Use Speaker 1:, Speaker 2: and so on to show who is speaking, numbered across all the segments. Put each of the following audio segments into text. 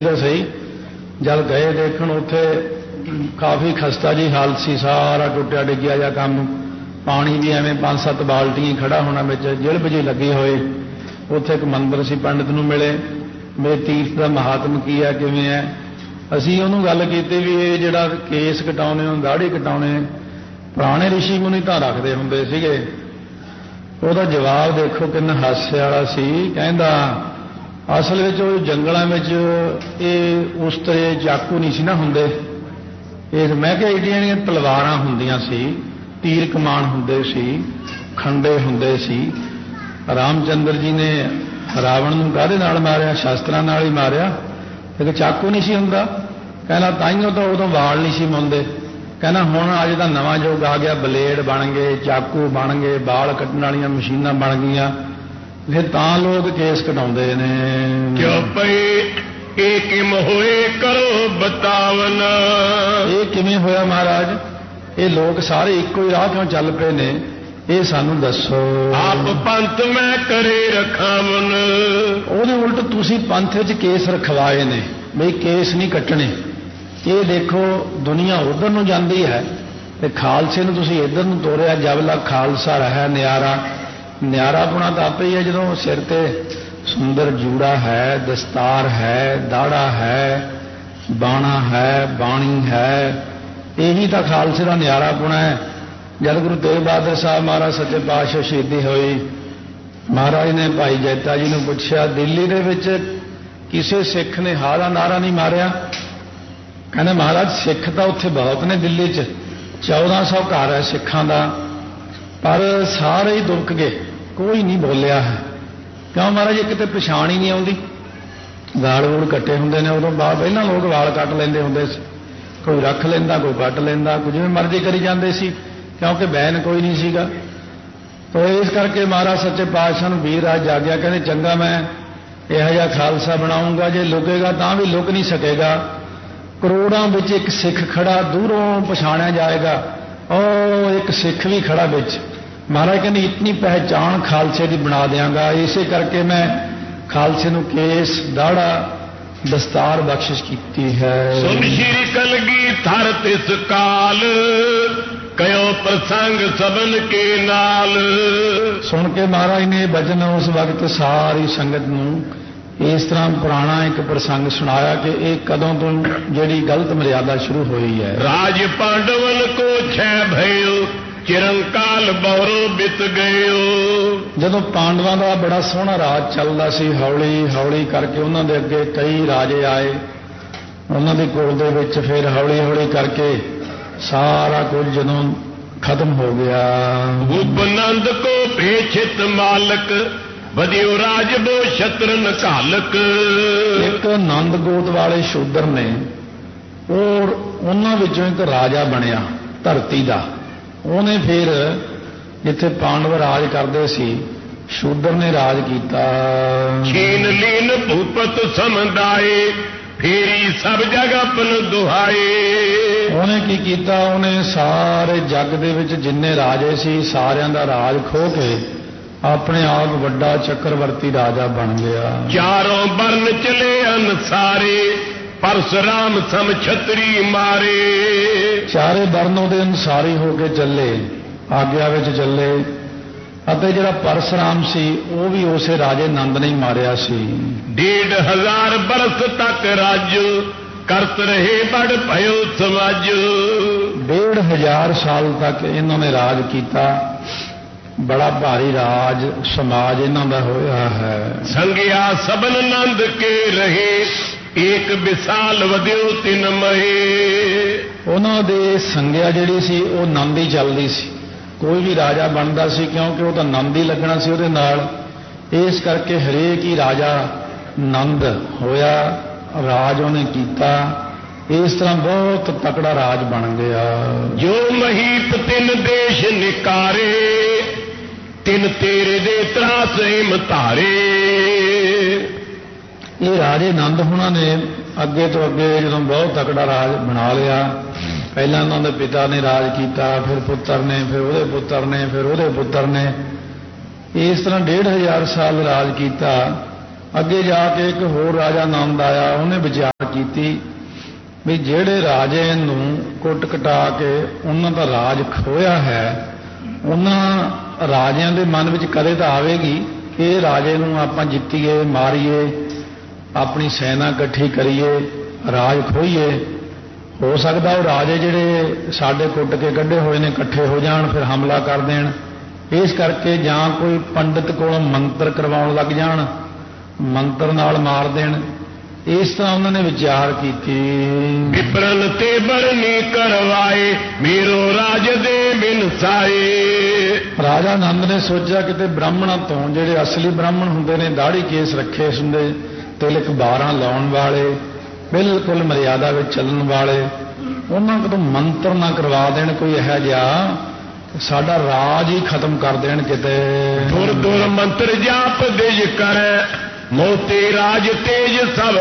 Speaker 1: सही जल गए देखण उत्थे काफ़ी खस्ता जी हालत सी, सारा टुटिया डिग्गिया जा काम, पानी भी एवं 5-7 बाल्टियां खड़ा होना विच जिलब जी लगी होए। उत्थे एक मंदिर सी, पंडित नूं मिले, मेरे तीर्थ का महात्म की है, किवें है। असीं उहनूं गल कीती भी ये जिहड़ा केस कटाउने दाढ़ी कटाउने पुराने रिशी मुनि तां रखदे हुंदे सीगे। उहदा जवाब देखो किन्ना हासे वाला सी। कहंदा असल में जंगलों में ये उस तरह चाकू नहीं सी ना होंदे, मैं क्या एडियां तलवारां हुंदियां सी, तीर कमान हुंदे सी, खंडे हुंदे सी। रामचंद्र जी ने रावण नूं काहदे नाल मारिया? शास्त्रां नाल ही मारिया, लेकिन चाकू नहीं सी हुंदा। कहना ताइयों तो उदों वाल नहीं सी मुंदे। कहना हुण अज दा नवां युग आ गया, बलेड बन गए, चाकू बन गए, बाल कट्टण वालियां मशीनां बन गईयां, फिर तां लोग केस कटाउंदे ने।
Speaker 2: क्यों पई ये किम होए करो बतावन।
Speaker 1: ये किवें होया महाराज? ये लोग सारे इक्को ही राह क्यों चल पे ने? ये सानू दसो।
Speaker 2: आप पंथ मैं करे रखावन।
Speaker 1: ਉਹਦੇ उल्ट तुसी पंथ च केस रखवाए ने, बई केस नहीं कट्टने। ये देखो दुनिया उधर नूं जांदी है ते खालसे नूं तुसी इधर नूं तोरिया। जबला खालसा रहा न्यारा, न्यारापुणा तो आपे ही है जो सिर ते सुंदर जूड़ा है, दस्तार है, दाड़ा है, बाणा है, बाणी है, यही तो खालसे का न्यारापुणा है। जब गुरु तेग बहादुर साहब महाराज सच्चे पातशाह शहीदी हुई, महाराज ने भाई जैता जी ने पूछा दिल्ली दे विच किसी सिख ने हा दा नारा नहीं मारिया? कहने महाराज सिख तो उत्थे बहुत ने दिल्ली च, 1400 घर है सिखां दा, पर सारे ही दुबक गए, कोई नहीं बोलिया है। क्यों महाराज? एक तो पछाण ही नहीं आती। वाल वूल कट्टे होंदे ने, उदों बाद पहलां लोग वाल कट लेंदे हुंदे सी, कोई रख लेंदा, कोई कट लेंदा, कोई जिवें मर्जी करी जांदे सी, क्योंकि बैन कोई नहीं सीगा। तो इस करके महाराज सच्चे पातशाह नूं वीर राज जाग्या, कहने चंगा मैं इहो जिहा खालसा बनाऊंगा, जे लुकेगा तां भी लुक नहीं सकेगा। करोड़ां विच एक सिख खड़ा, दूरों पछाणिया जाएगा, और एक सिख भी खड़ा विच। महाराज कहने इतनी पहचान खालसे की बना देंगा। इसे करके मैं खालसे नूं केस, दाड़ा, दस्तार बख्शिश की है।
Speaker 2: सुन श्री कलगी थर तिस काल, कयो प्रसंग सबन के नाल।
Speaker 1: सुन के महाराज ने बचन उस वक्त सारी संगत नूं इस तरह पुराना एक प्रसंग सुनाया कि एक कदों तो जिहड़ी गलत मर्यादा शुरू हुई है।
Speaker 2: राज पांडवन को छह भयो, चिरंकाल बहुरो बित गयो।
Speaker 1: जदों पांडवां दा बड़ा सोहना राज चलदा सी, हौली हौली करके उन्हां दे अगे कई राजे आए, उन्हां दे कोल दे विच फिर हौली हौली करके सारा कुछ जदों खत्म हो गया।
Speaker 2: उपनंद को भेछित मालक, बदियो राज बो शत्रन घालक।
Speaker 1: एक नंद गोत वाले शूदर ने, और उन्हां विचों एक राजा बनया धरती दा। उन्हें फिर जिथे पांडव राज करते सी, शूदर ने राज किया।
Speaker 2: छीन लीन भूपत समुदाय, फेरी सब जग अपन दुहाए।
Speaker 1: उन्हें की किया? उन्हें सारे जग दे विच जिन्ने राजे सी सारियां दा राज खो के अपने आप वड्डा चक्रवर्ती राजा बन गया।
Speaker 2: चारों वर्ण चले अनसारे, परशुराम सम छतरी मारे।
Speaker 1: चारे वर्ण दे अनुसारी होके चले, आग्या विच चले। अते जिहड़ा परशुराम सी वो भी उसे राजे नंद ने मारिया सी।
Speaker 2: 1500 बरस तक राज, करत रहे बड़ भयो समाज।
Speaker 1: 1500 साल तक इन्होंने राज किया, बड़ा भारी राज समाज इन्हों का होया है।
Speaker 2: संगिया सबन नंद के रहे, एक विशाल वधियो तिन महे।
Speaker 1: उन्हों दे संग्या जिहड़ी सी वो नंद ही चलदी सी। कोई भी राजा बनता सी क्योंकि वो तो नंद ही लगना सी उहदे नाल। इस करके हरेक ही राजा नंद होया, राज उन्हें कीता। इस तरह बहुत तकड़ा राज बन गया।
Speaker 2: जो महीप तिन देश निकारे, तिन तेरे दे त्रास हिम धारे।
Speaker 1: ये राजे नंद होना ने अगे तो अगे जो बहुत तकड़ा राज बना लिया। पहला उन्होंने पिता ने राज किया, फिर पुत्र ने, फिर उहदे पुत्र ने, फिर उहदे पुत्र ने। इस तरह 1500 साल राज किया। अगे जाके एक होर राजा नंद आया, उन्हें विचार ਕੀਤੀ ਵੀ ਜਿਹੜੇ ਰਾਜੇ ਨੂੰ ਕੁੱਟ ਕਟਾ ਕੇ ਉਹਨਾਂ ਦਾ ਰਾਜ ਖੋਇਆ ਹੈ, ਉਹਨਾਂ ਰਾਜਿਆਂ ਦੇ ਮਨ ਵਿੱਚ ਕਦੇ ਤਾਂ ਆਵੇਗੀ ਕਿ ਇਹ ਰਾਜੇ ਨੂੰ ਆਪਾਂ ਜਿੱਤੀਏ, ਮਾਰੀਏ, ਆਪਣੀ ਸੈਨਾ ਇਕੱਠੀ ਕਰੀਏ, ਰਾਜ ਖੋਈਏ। ਹੋ ਸਕਦਾ ਉਹ ਰਾਜੇ ਜਿਹੜੇ ਸਾਡੇ ਕੁੱਟ ਕੇ ਕੱਢੇ ਹੋਏ ਨੇ ਇਕੱਠੇ ਹੋ ਜਾਣ, ਫਿਰ ਹਮਲਾ ਕਰ ਦੇਣ। ਇਸ ਕਰਕੇ ਜਾਂ ਕੋਈ ਪੰਡਿਤ ਕੋਲੋਂ ਮੰਤਰ ਕਰਵਾਉਣ ਲੱਗ ਜਾਣ, ਮੰਤਰ ਨਾਲ ਮਾਰ ਦੇਣ। ਇਸ ਤਰ੍ਹਾਂ ਉਹਨਾਂ ਨੇ ਵਿਚਾਰ ਕੀਤੀ।
Speaker 2: ਵਿਪਰਨ ਤੇ ਬਰਨੀ ਕਰਵਾਏ, ਮੇਰੋ ਰਾਜ ਦੇ ਬਿਨਸਾਏ।
Speaker 1: ਰਾਜਾ ਨੰਦ ਨੇ ਸੋਚਿਆ ਕਿਤੇ ਬ੍ਰਾਹਮਣਾਂ ਤੋਂ, ਜਿਹੜੇ ਅਸਲੀ ਬ੍ਰਾਹਮਣ ਹੁੰਦੇ ਨੇ, ਦਾੜੀ ਕੇਸ ਰੱਖੇ ਹੁੰਦੇ, ਤਿਲਕ 12 ਲਾਉਣ ਵਾਲੇ, ਬਿਲਕੁਲ ਮਰਿਆਦਾ ਵਿੱਚ ਚੱਲਣ ਵਾਲੇ, ਉਹਨਾਂ ਕੋਲੋਂ ਮੰਤਰ ਨਾ ਕਰਵਾ ਦੇਣ ਕੋਈ ਇਹੋ ਜਿਹਾ, ਸਾਡਾ ਰਾਜ ਹੀ ਖਤਮ ਕਰ ਦੇਣ ਕਿਤੇ।
Speaker 2: ਦੁਰ ਦੁਰ ਮੰਤਰ ਜਾਪ ਦਿਜ ਕਰੈ, ਮੋਤੇ ਰਾਜ ਤੇਜ ਸਭ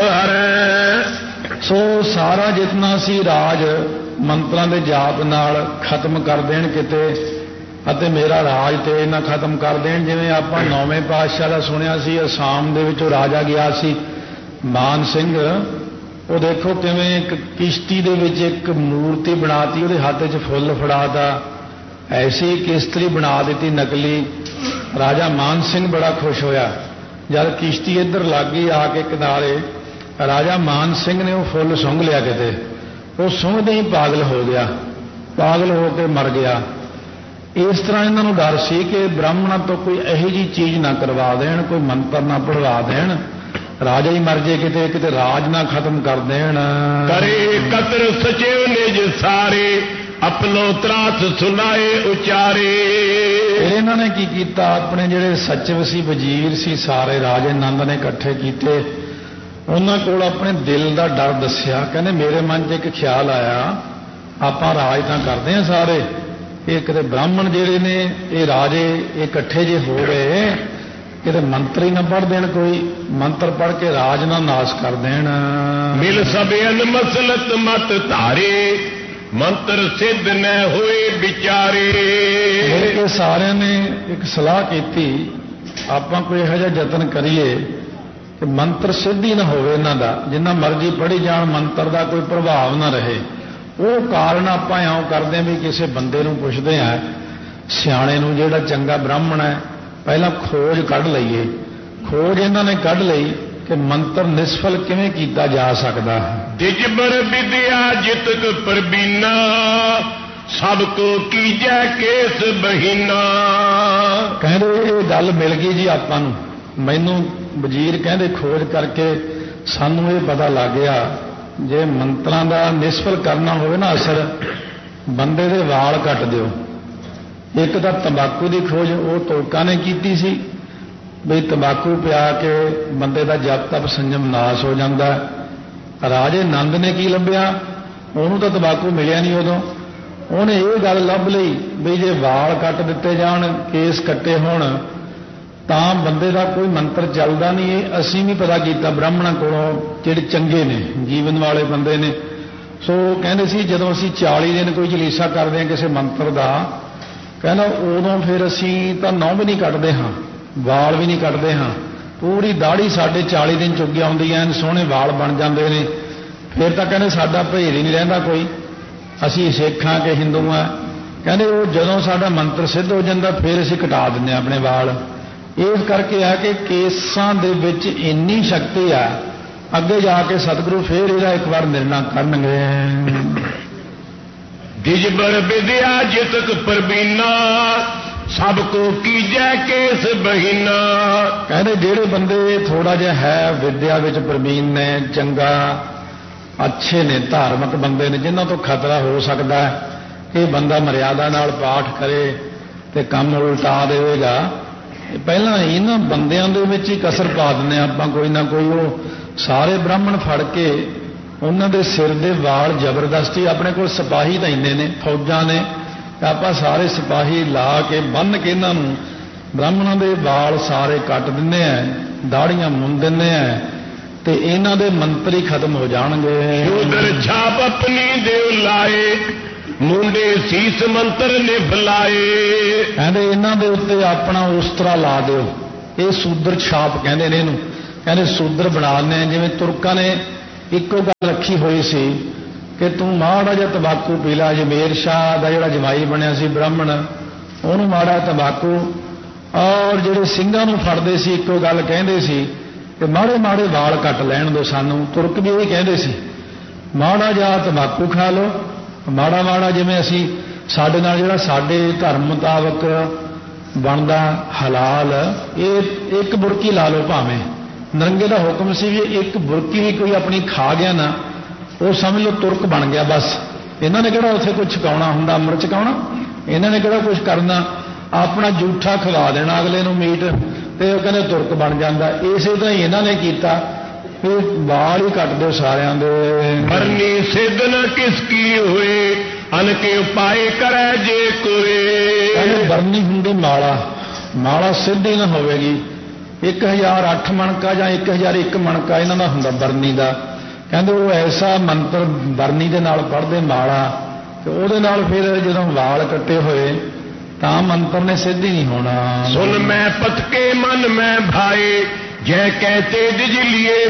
Speaker 2: ਹਰੈ।
Speaker 1: ਸੋ ਸਾਰਾ ਜਿਤਨਾ ਸੀ ਰਾਜ ਮੰਤਰਾਂ ਦੇ ਜਾਪ ਨਾਲ ਖਤਮ ਕਰ ਦੇਣ ਕਿਤੇ, ਅਤੇ ਮੇਰਾ ਰਾਜ ਤੇਜ ਨਾ ਖਤਮ ਕਰ ਦੇਣ। ਜਿਵੇਂ ਆਪਾਂ 9ਵੇਂ ਪਾਤਸ਼ਾਹ ਦਾ ਸੁਣਿਆ ਸੀ, ਅਸਾਮ ਦੇ ਵਿੱਚ ਉਹ ਰਾਜਾ ਗਿਆ ਸੀ ਮਾਨ ਸਿੰਘ, ਉਹ ਦੇਖੋ ਕਿਵੇਂ ਇੱਕ ਕਿਸ਼ਤੀ ਦੇ ਵਿੱਚ ਇੱਕ ਮੂਰਤੀ ਬਣਾਤੀ, ਉਹਦੇ ਹੱਥ 'ਚ ਫੁੱਲ ਫੜਾਤਾ, ਐਸੀ ਕਿਸ਼ਤੀ ਬਣਾ ਦਿੱਤੀ ਨਕਲੀ। ਰਾਜਾ ਮਾਨ ਸਿੰਘ ਬੜਾ ਖੁਸ਼ ਹੋਇਆ। ਜਦ ਕਿਸ਼ਤੀ ਇੱਧਰ ਲੱਗ ਗਈ ਆ ਕੇ ਕਿਨਾਰੇ, ਰਾਜਾ ਮਾਨ ਸਿੰਘ ਨੇ ਉਹ ਫੁੱਲ ਸੁੰਘ ਲਿਆ ਕਿਤੇ, ਉਹ ਸੁੰਘਦੇ ਹੀ ਪਾਗਲ ਹੋ ਗਿਆ, ਪਾਗਲ ਹੋ ਕੇ ਮਰ ਗਿਆ। ਇਸ ਤਰ੍ਹਾਂ ਇਹਨਾਂ ਨੂੰ ਡਰ ਸੀ ਕਿ ਬ੍ਰਾਹਮਣਾਂ ਤੋਂ ਕੋਈ ਇਹੋ ਜਿਹੀ ਚੀਜ਼ ਨਾ ਕਰਵਾ ਦੇਣ, ਕੋਈ ਮੰਤਰ ਨਾ ਪੜਵਾ ਦੇਣ, ਰਾਜਾ ਹੀ ਮਰ ਜੇ ਕਿਤੇ, ਕਿਤੇ ਰਾਜ ਨਾ ਖਤਮ ਕਰ ਦੇਣ।
Speaker 2: ਕਰੇ ਕਤਰ ਸਚਿਵ ਨਿਜ ਸਾਰੇ, ਆਪਣੋ ਤਰਾਸ ਸੁਨਾਏ ਉਚਾਰੇ।
Speaker 1: ਫਿਰ ਇਹਨਾਂ ਨੇ ਕੀ ਕੀਤਾ, ਆਪਣੇ ਜਿਹੜੇ ਸਚਿਵ ਸੀ, ਵਜ਼ੀਰ ਸੀ, ਸਾਰੇ ਰਾਜੇ ਨੰਦ ਨੇ ਇਕੱਠੇ ਕੀਤੇ, ਉਹਨਾਂ ਕੋਲ ਆਪਣੇ ਦਿਲ ਦਾ ਡਰ ਦੱਸਿਆ। ਕਹਿੰਦੇ ਮੇਰੇ ਮਨ 'ਚ ਇੱਕ ਖਿਆਲ ਆਇਆ, ਆਪਾਂ ਰਾਜ ਤਾਂ ਕਰਦੇ ਹਾਂ ਸਾਰੇ, ਇਹ ਕਿਤੇ ਬ੍ਰਾਹਮਣ ਜਿਹੜੇ ਨੇ, ਇਹ ਰਾਜੇ ਇਕੱਠੇ ਜੇ ਹੋ ਗਏ, ਕਿਤੇ ਮੰਤਰ ਹੀ ਨਾ ਪੜ੍ਹ ਦੇਣ, ਕੋਈ ਮੰਤਰ ਪੜ੍ਹ ਕੇ ਰਾਜ ਨਾ ਨਾਸ਼ ਕਰ ਦੇਣ।
Speaker 2: ਮਿਲ ਸਭਿਅਨ ਮਸਲਤ ਮਤ ਧਾਰੇ, ਮੰਤਰ ਸਿੱਧ ਨ ਹੋਏ ਵਿਚਾਰੇ।
Speaker 1: ਮਿਲ ਕੇ ਸਾਰਿਆਂ ਨੇ ਇੱਕ ਸਲਾਹ ਕੀਤੀ, ਆਪਾਂ ਕੋਈ ਇਹੋ ਜਿਹਾ ਯਤਨ ਕਰੀਏ ਕਿ ਮੰਤਰ ਸਿੱਧ ਹੀ ਨਾ ਹੋਵੇ ਇਹਨਾਂ ਦਾ, ਜਿੰਨਾ ਮਰਜ਼ੀ ਪੜ੍ਹੀ ਜਾਣ, ਮੰਤਰ ਦਾ ਕੋਈ ਪ੍ਰਭਾਵ ਨਾ ਰਹੇ। ਉਹ ਕਾਰਨ ਆਪਾਂ ਇਉਂ ਕਰਦੇ ਹਾਂ ਵੀ ਕਿਸੇ ਬੰਦੇ ਨੂੰ ਪੁੱਛਦੇ ਹਾਂ, ਸਿਆਣੇ ਨੂੰ, ਜਿਹੜਾ ਚੰਗਾ ਬ੍ਰਾਹਮਣ ਹੈ, ਪਹਿਲਾਂ ਖੋਜ ਕੱਢ ਲਈਏ। ਖੋਜ ਇਹਨਾਂ ਨੇ ਕੱਢ ਲਈ ਕਿ ਮੰਤਰ ਨਿਸਫਲ ਕਿਵੇਂ ਕੀਤਾ ਜਾ ਸਕਦਾ ਹੈ।
Speaker 2: ਦਿਜਬਰ ਵਿਦਿਆ ਜਿਤਕ ਪ੍ਰਬੀਨਾ, ਸਭ ਕੋ ਕੀਜੈ ਕੇਸ ਬਹੀਨਾ।
Speaker 1: ਕਹਿੰਦੇ ਇਹ ਗੱਲ ਮਿਲ ਗਈ ਜੀ ਆਪਾਂ ਨੂੰ, ਮੈਨੂੰ ਵਜ਼ੀਰ ਕਹਿੰਦੇ ਖੋਜ ਕਰਕੇ ਸਾਨੂੰ ਇਹ ਪਤਾ ਲੱਗ ਗਿਆ, ਜੇ ਮੰਤਰਾਂ ਦਾ ਨਿਸਫਲ ਕਰਨਾ ਹੋਵੇ ਨਾ ਅਸਰ, ਬੰਦੇ ਦੇ ਵਾਲ ਕੱਟ ਦਿਓ। ਇੱਕ ਤਾਂ ਤੰਬਾਕੂ ਦੀ ਖੋਜ ਉਹ ਤੋਲਕਾਂ ਨੇ ਕੀਤੀ ਸੀ, ਬਈ ਤੰਬਾਕੂ ਪਿਆ ਕੇ ਬੰਦੇ ਦਾ ਜਪ ਤਪ ਸੰਜਮ ਨਾਸ ਹੋ ਜਾਂਦਾ। ਰਾਜੇ ਨੰਦ ਨੇ ਕੀ ਲੱਭਿਆ, ਉਹਨੂੰ ਤਾਂ ਤੰਬਾਕੂ ਮਿਲਿਆ ਨਹੀਂ ਉਦੋਂ, ਉਹਨੇ ਇਹ ਗੱਲ ਲੱਭ ਲਈ ਵੀ ਜੇ ਵਾਲ ਕੱਟ ਦਿੱਤੇ ਜਾਣ, ਕੇਸ ਕੱਟੇ ਹੋਣ, ਤਾਂ ਬੰਦੇ ਦਾ ਕੋਈ ਮੰਤਰ ਚੱਲਦਾ ਨਹੀਂ। ਇਹ ਅਸੀਂ ਵੀ ਪਤਾ ਕੀਤਾ ਬ੍ਰਾਹਮਣਾਂ ਕੋਲੋਂ, ਜਿਹੜੇ ਚੰਗੇ ਨੇ, ਜੀਵਨ ਵਾਲੇ ਬੰਦੇ ਨੇ। ਸੋ ਕਹਿੰਦੇ ਸੀ ਜਦੋਂ ਅਸੀਂ 40 ਦਿਨ ਕੋਈ ਜਲੀਸਾ ਕਰਦੇ ਹਾਂ ਕਿਸੇ ਮੰਤਰ ਦਾ, ਕਹਿੰਦਾ ਉਦੋਂ ਫਿਰ ਅਸੀਂ ਤਾਂ ਨਹੁੰ ਵੀ ਨਹੀਂ ਕੱਟਦੇ ਹਾਂ, ਵਾਲ ਵੀ ਨਹੀਂ ਕੱਟਦੇ ਹਾਂ, ਪੂਰੀ ਦਾੜੀ ਸਾਡੇ 40 ਦਿਨ ਚੁੱਕ ਆਉਂਦੀ ਐ, ਸੋਹਣੇ ਵਾਲ ਬਣ ਜਾਂਦੇ ਨੇ। ਫਿਰ ਤਾਂ ਕਹਿੰਦੇ ਸਾਡਾ ਭੇਦ ਹੀ ਨਹੀਂ ਰਹਿੰਦਾ ਕੋਈ, ਅਸੀਂ ਸਿੱਖ ਹਾਂ ਕਿ ਹਿੰਦੂ ਹਾਂ। ਕਹਿੰਦੇ ਉਹ ਜਦੋਂ ਸਾਡਾ ਮੰਤਰ ਸਿੱਧ ਹੋ ਜਾਂਦਾ, ਫਿਰ ਅਸੀਂ ਕਟਾ ਦਿੰਦੇ ਹਾਂ ਆਪਣੇ ਵਾਲ। ਇਸ ਕਰਕੇ ਆ ਕਿ ਕੇਸਾਂ ਦੇ ਵਿੱਚ ਇੰਨੀ ਸ਼ਕਤੀ ਆ, ਅੱਗੇ ਜਾ ਕੇ ਸਤਿਗੁਰੂ ਫਿਰ ਇਹਦਾ ਇੱਕ ਵਾਰ ਨਿਰਣਾ ਕਰਨਗੇ।
Speaker 2: ਦਿਜਬਰ ਵਿਦਿਆ ਜਿਤਕ ਪ੍ਰਬੀਨਾ, ਸਭ ਕੋ ਕੀਜੈ ਕੇਸ ਬਹੀਨਾ।
Speaker 1: ਕਹਿੰਦੇ ਜਿਹੜੇ ਬੰਦੇ ਥੋੜਾ ਜਿਹਾ ਹੈ ਵਿਦਿਆ ਵਿੱਚ ਪ੍ਰਬੀਨ ਨੇ, ਚੰਗਾ ਅੱਛੇ ਨੇ, ਧਾਰਮਿਕ ਬੰਦੇ ਨੇ, ਜਿਨ੍ਹਾਂ ਤੋਂ ਖਤਰਾ ਹੋ ਸਕਦਾ ਹੈ ਇਹ ਬੰਦਾ ਮਰਿਆਦਾ ਨਾਲ ਪਾਠ ਕਰੇ ਤੇ ਕੰਮ ਉਲਟਾ ਦੇਵੇਗਾ, ਪਹਿਲਾਂ ਇਹਨਾਂ ਬੰਦਿਆਂ ਦੇ ਵਿੱਚ ਹੀ ਕਸਰ ਪਾ ਦਿੰਦੇ ਆਪਾਂ ਕੋਈ ਨਾ ਕੋਈ। ਉਹ ਸਾਰੇ ਬ੍ਰਾਹਮਣ ਫੜ ਕੇ ਉਹਨਾਂ ਦੇ ਸਿਰ ਦੇ ਵਾਲ ਜ਼ਬਰਦਸਤੀ, ਆਪਣੇ ਕੋਲ ਸਿਪਾਹੀ ਤਾਂ ਇੰਨੇ ਨੇ, ਫੌਜਾਂ ਨੇ, ਆਪਾਂ ਸਾਰੇ ਸਿਪਾਹੀ ਲਾ ਕੇ ਬੰਨ੍ਹ ਕੇ ਇਹਨਾਂ ਨੂੰ ਬ੍ਰਾਹਮਣਾਂ ਦੇ ਵਾਲ ਸਾਰੇ ਕੱਟ ਦਿੰਦੇ ਆ, ਦਾੜੀਆਂ ਮੁੰਨ ਦਿੰਦੇ ਆ, ਤੇ ਇਹਨਾਂ ਦੇ ਮੰਤਰ ਹੀ ਖਤਮ ਹੋ ਜਾਣਗੇ।
Speaker 2: ਉਦਰ ਛਾਪ ਆਪਣੀ ਦੇਵ ਲਾਏ, ਮੁੰਡੇ ਸੀਸ ਮੰਤਰ ਨਿਭ ਲਾਏ।
Speaker 1: ਕਹਿੰਦੇ ਇਹਨਾਂ ਦੇ ਉੱਤੇ ਆਪਣਾ ਉਸਤਰਾ ਲਾ ਦਿਓ, ਇਹ ਸੂਦਰ ਛਾਪ ਕਹਿੰਦੇ ਨੇ ਇਹਨੂੰ। ਕਹਿੰਦੇ ਸੂਦਰ ਬਣਾ ਦਿੰਦੇ, ਜਿਵੇਂ ਤੁਰਕਾਂ ਨੇ ਇੱਕੋ ਗੱਲ ਰੱਖੀ ਹੋਈ ਸੀ ਕਿ ਤੂੰ ਮਾੜਾ ਜਿਹਾ ਤੰਬਾਕੂ ਪੀ ਲਾ। ਅਜਮੇਰ ਸ਼ਾਹ ਦਾ ਜਿਹੜਾ ਜਮਾਈ ਬਣਿਆ ਸੀ ਬ੍ਰਾਹਮਣ, ਉਹਨੂੰ ਮਾੜਾ ਤੰਬਾਕੂ, ਔਰ ਜਿਹੜੇ ਸਿੰਘਾਂ ਨੂੰ ਫੜਦੇ ਸੀ ਇੱਕੋ ਗੱਲ ਕਹਿੰਦੇ ਸੀ ਕਿ ਮਾੜੇ ਮਾੜੇ ਵਾਲ ਕੱਟ ਲੈਣ ਦਿਓ ਸਾਨੂੰ। ਤੁਰਕ ਵੀ ਇਹ ਕਹਿੰਦੇ ਸੀ ਮਾੜਾ ਜਿਹਾ ਤੰਬਾਕੂ ਖਾ ਲਓ, ਮਾੜਾ ਮਾੜਾ ਜਿਵੇਂ ਅਸੀਂ ਸਾਡੇ ਨਾਲ ਜਿਹੜਾ ਸਾਡੇ ਧਰਮ ਮੁਤਾਬਕ ਬਣਦਾ ਹਲਾਲ, ਇਹ ਇੱਕ ਬੁਰਕੀ ਲਾ ਲਓ ਭਾਵੇਂ। ਨਰੰਗੇ ਦਾ ਹੁਕਮ ਸੀ ਵੀ ਇੱਕ ਬੁਰਕੀ ਵੀ ਕੋਈ ਆਪਣੀ ਖਾ ਗਿਆ ਨਾ, ਉਹ ਸਮਝ ਲਓ ਤੁਰਕ ਬਣ ਗਿਆ ਬਸ। ਇਹਨਾਂ ਨੇ ਕਿਹੜਾ ਉੱਥੇ ਕੁਝ ਛਕਾਉਣਾ ਹੁੰਦਾ, ਅੰਮ੍ਰਿਤ ਛਕਾਉਣਾ, ਇਹਨਾਂ ਨੇ ਕਿਹੜਾ ਕੁਝ ਕਰਨਾ, ਆਪਣਾ ਜੂਠਾ ਖਵਾ ਦੇਣਾ ਅਗਲੇ ਨੂੰ ਮੀਟ, ਤੇ ਉਹ ਕਹਿੰਦੇ ਤੁਰਕ ਬਣ ਜਾਂਦਾ। ਇਸੇ ਤਰ੍ਹਾਂ ਹੀ ਇਹਨਾਂ ਨੇ ਕੀਤਾ ਵੀ ਵਾਲ ਹੀ ਕੱਟ ਦਿਓ ਸਾਰਿਆਂ ਦੇ।
Speaker 2: ਬਰਨੀ ਸਿੱਧ ਨ ਕਿਸ ਕੀ ਹੋਏ, ਅਨ ਕੇ ਉਪਾਏ ਕਰੈ ਜੇ ਕੋਏ।
Speaker 1: ਕਹਿੰਦੇ ਬਰਨੀ ਹੁੰਦੀ ਮਾਲਾ, ਮਾਲਾ ਸਿੱਧ ਹੀ ਨਾ ਹੋਵੇਗੀ। 1008 ਮਣਕਾ ਜਾਂ 1001 ਮਣਕਾ ਇਹਨਾਂ ਦਾ ਹੁੰਦਾ ਬਰਨੀ ਦਾ। ਕਹਿੰਦੇ ਉਹ ਐਸਾ ਮੰਤਰ ਬਰਨੀ ਦੇ ਨਾਲ ਪੜ੍ਹਦੇ ਮਾਲਾ, ਤੇ ਉਹਦੇ ਨਾਲ ਫਿਰ ਜਦੋਂ ਵਾਲ ਕੱਟੇ ਹੋਏ ਤਾਂ ਮੰਤਰ ਨੇ ਸਿੱਧ ਹੀ ਨਹੀਂ ਹੋਣਾ।
Speaker 2: ਸੁਨ ਮੈਂ ਪਤਕੇ ਮਨ ਮੈਂ ਭਾਏ, ਜੈ ਕਹਿ ਤੇਜ ਜਿਲੀਏ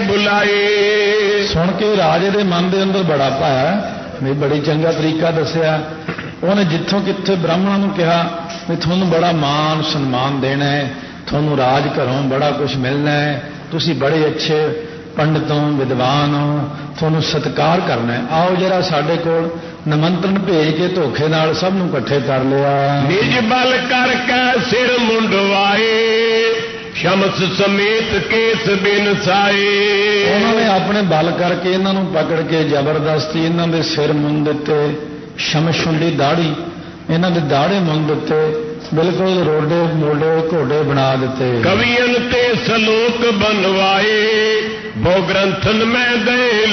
Speaker 2: ਬੁਲਾਏ।
Speaker 1: ਸੁਣ ਕੇ ਰਾਜੇ ਦੇ ਮਨ ਦੇ ਅੰਦਰ ਬੜਾ ਪਾਇਆ, ਵੀ ਬੜੀ ਚੰਗਾ ਤਰੀਕਾ ਦੱਸਿਆ ਉਹਨੇ। ਜਿੱਥੋਂ ਕਿੱਥੇ ਬ੍ਰਾਹਮਣਾਂ ਨੂੰ ਕਿਹਾ ਵੀ ਤੁਹਾਨੂੰ ਬੜਾ ਮਾਣ ਸਨਮਾਨ ਦੇਣਾ ਹੈ, ਤੁਹਾਨੂੰ ਰਾਜ ਘਰੋਂ ਬੜਾ ਕੁਝ ਮਿਲਣਾ ਹੈ, ਤੁਸੀਂ ਬੜੇ ਅੱਛੇ ਪੰਡਤ ਹੋ, ਵਿਦਵਾਨ ਹੋ, ਤੁਹਾਨੂੰ ਸਤਿਕਾਰ ਕਰਨਾ ਹੈ, ਆਓ ਜਰਾ ਸਾਡੇ ਕੋਲ। ਨਿਮੰਤਰਣ ਭੇਜ ਕੇ ਧੋਖੇ ਨਾਲ ਸਭ ਨੂੰ ਇਕੱਠੇ ਕਰ ਲਿਆ।
Speaker 2: ਨਿਜ ਬਲ ਕਰਕੇ ਸਿਰ ਮੁੰਡਵਾਏ, ਸ਼ਮਸ ਸਮੇਤ ਕੇਸ ਬਿਨਸਾਏ।
Speaker 1: ਉਹਨਾਂ ਨੇ ਆਪਣੇ ਬਲ ਕਰਕੇ ਇਹਨਾਂ ਨੂੰ ਪਕੜ ਕੇ ਜ਼ਬਰਦਸਤੀ ਇਹਨਾਂ ਦੇ ਸਿਰ ਮੁੰਨ ਦਿੱਤੇ। ਸ਼ਮਸ ਹੁੰਦੀ ਦਾੜੀ, ਇਹਨਾਂ ਦੇ ਦਾੜੇ ਮੁੰਨ ਦਿੱਤੇ, ਬਿਲਕੁਲ ਰੋਡੇ ਮੋਢੇ ਘੋੜੇ ਬਣਾ ਦਿੱਤੇ।
Speaker 2: ਕਵੀਆਂ ਤੇ ਸਲੋਕ ਬਣਵਾਏ, ਬਹੁ ਗ੍ਰੰਥਨ ਮੈਂ ਦੇ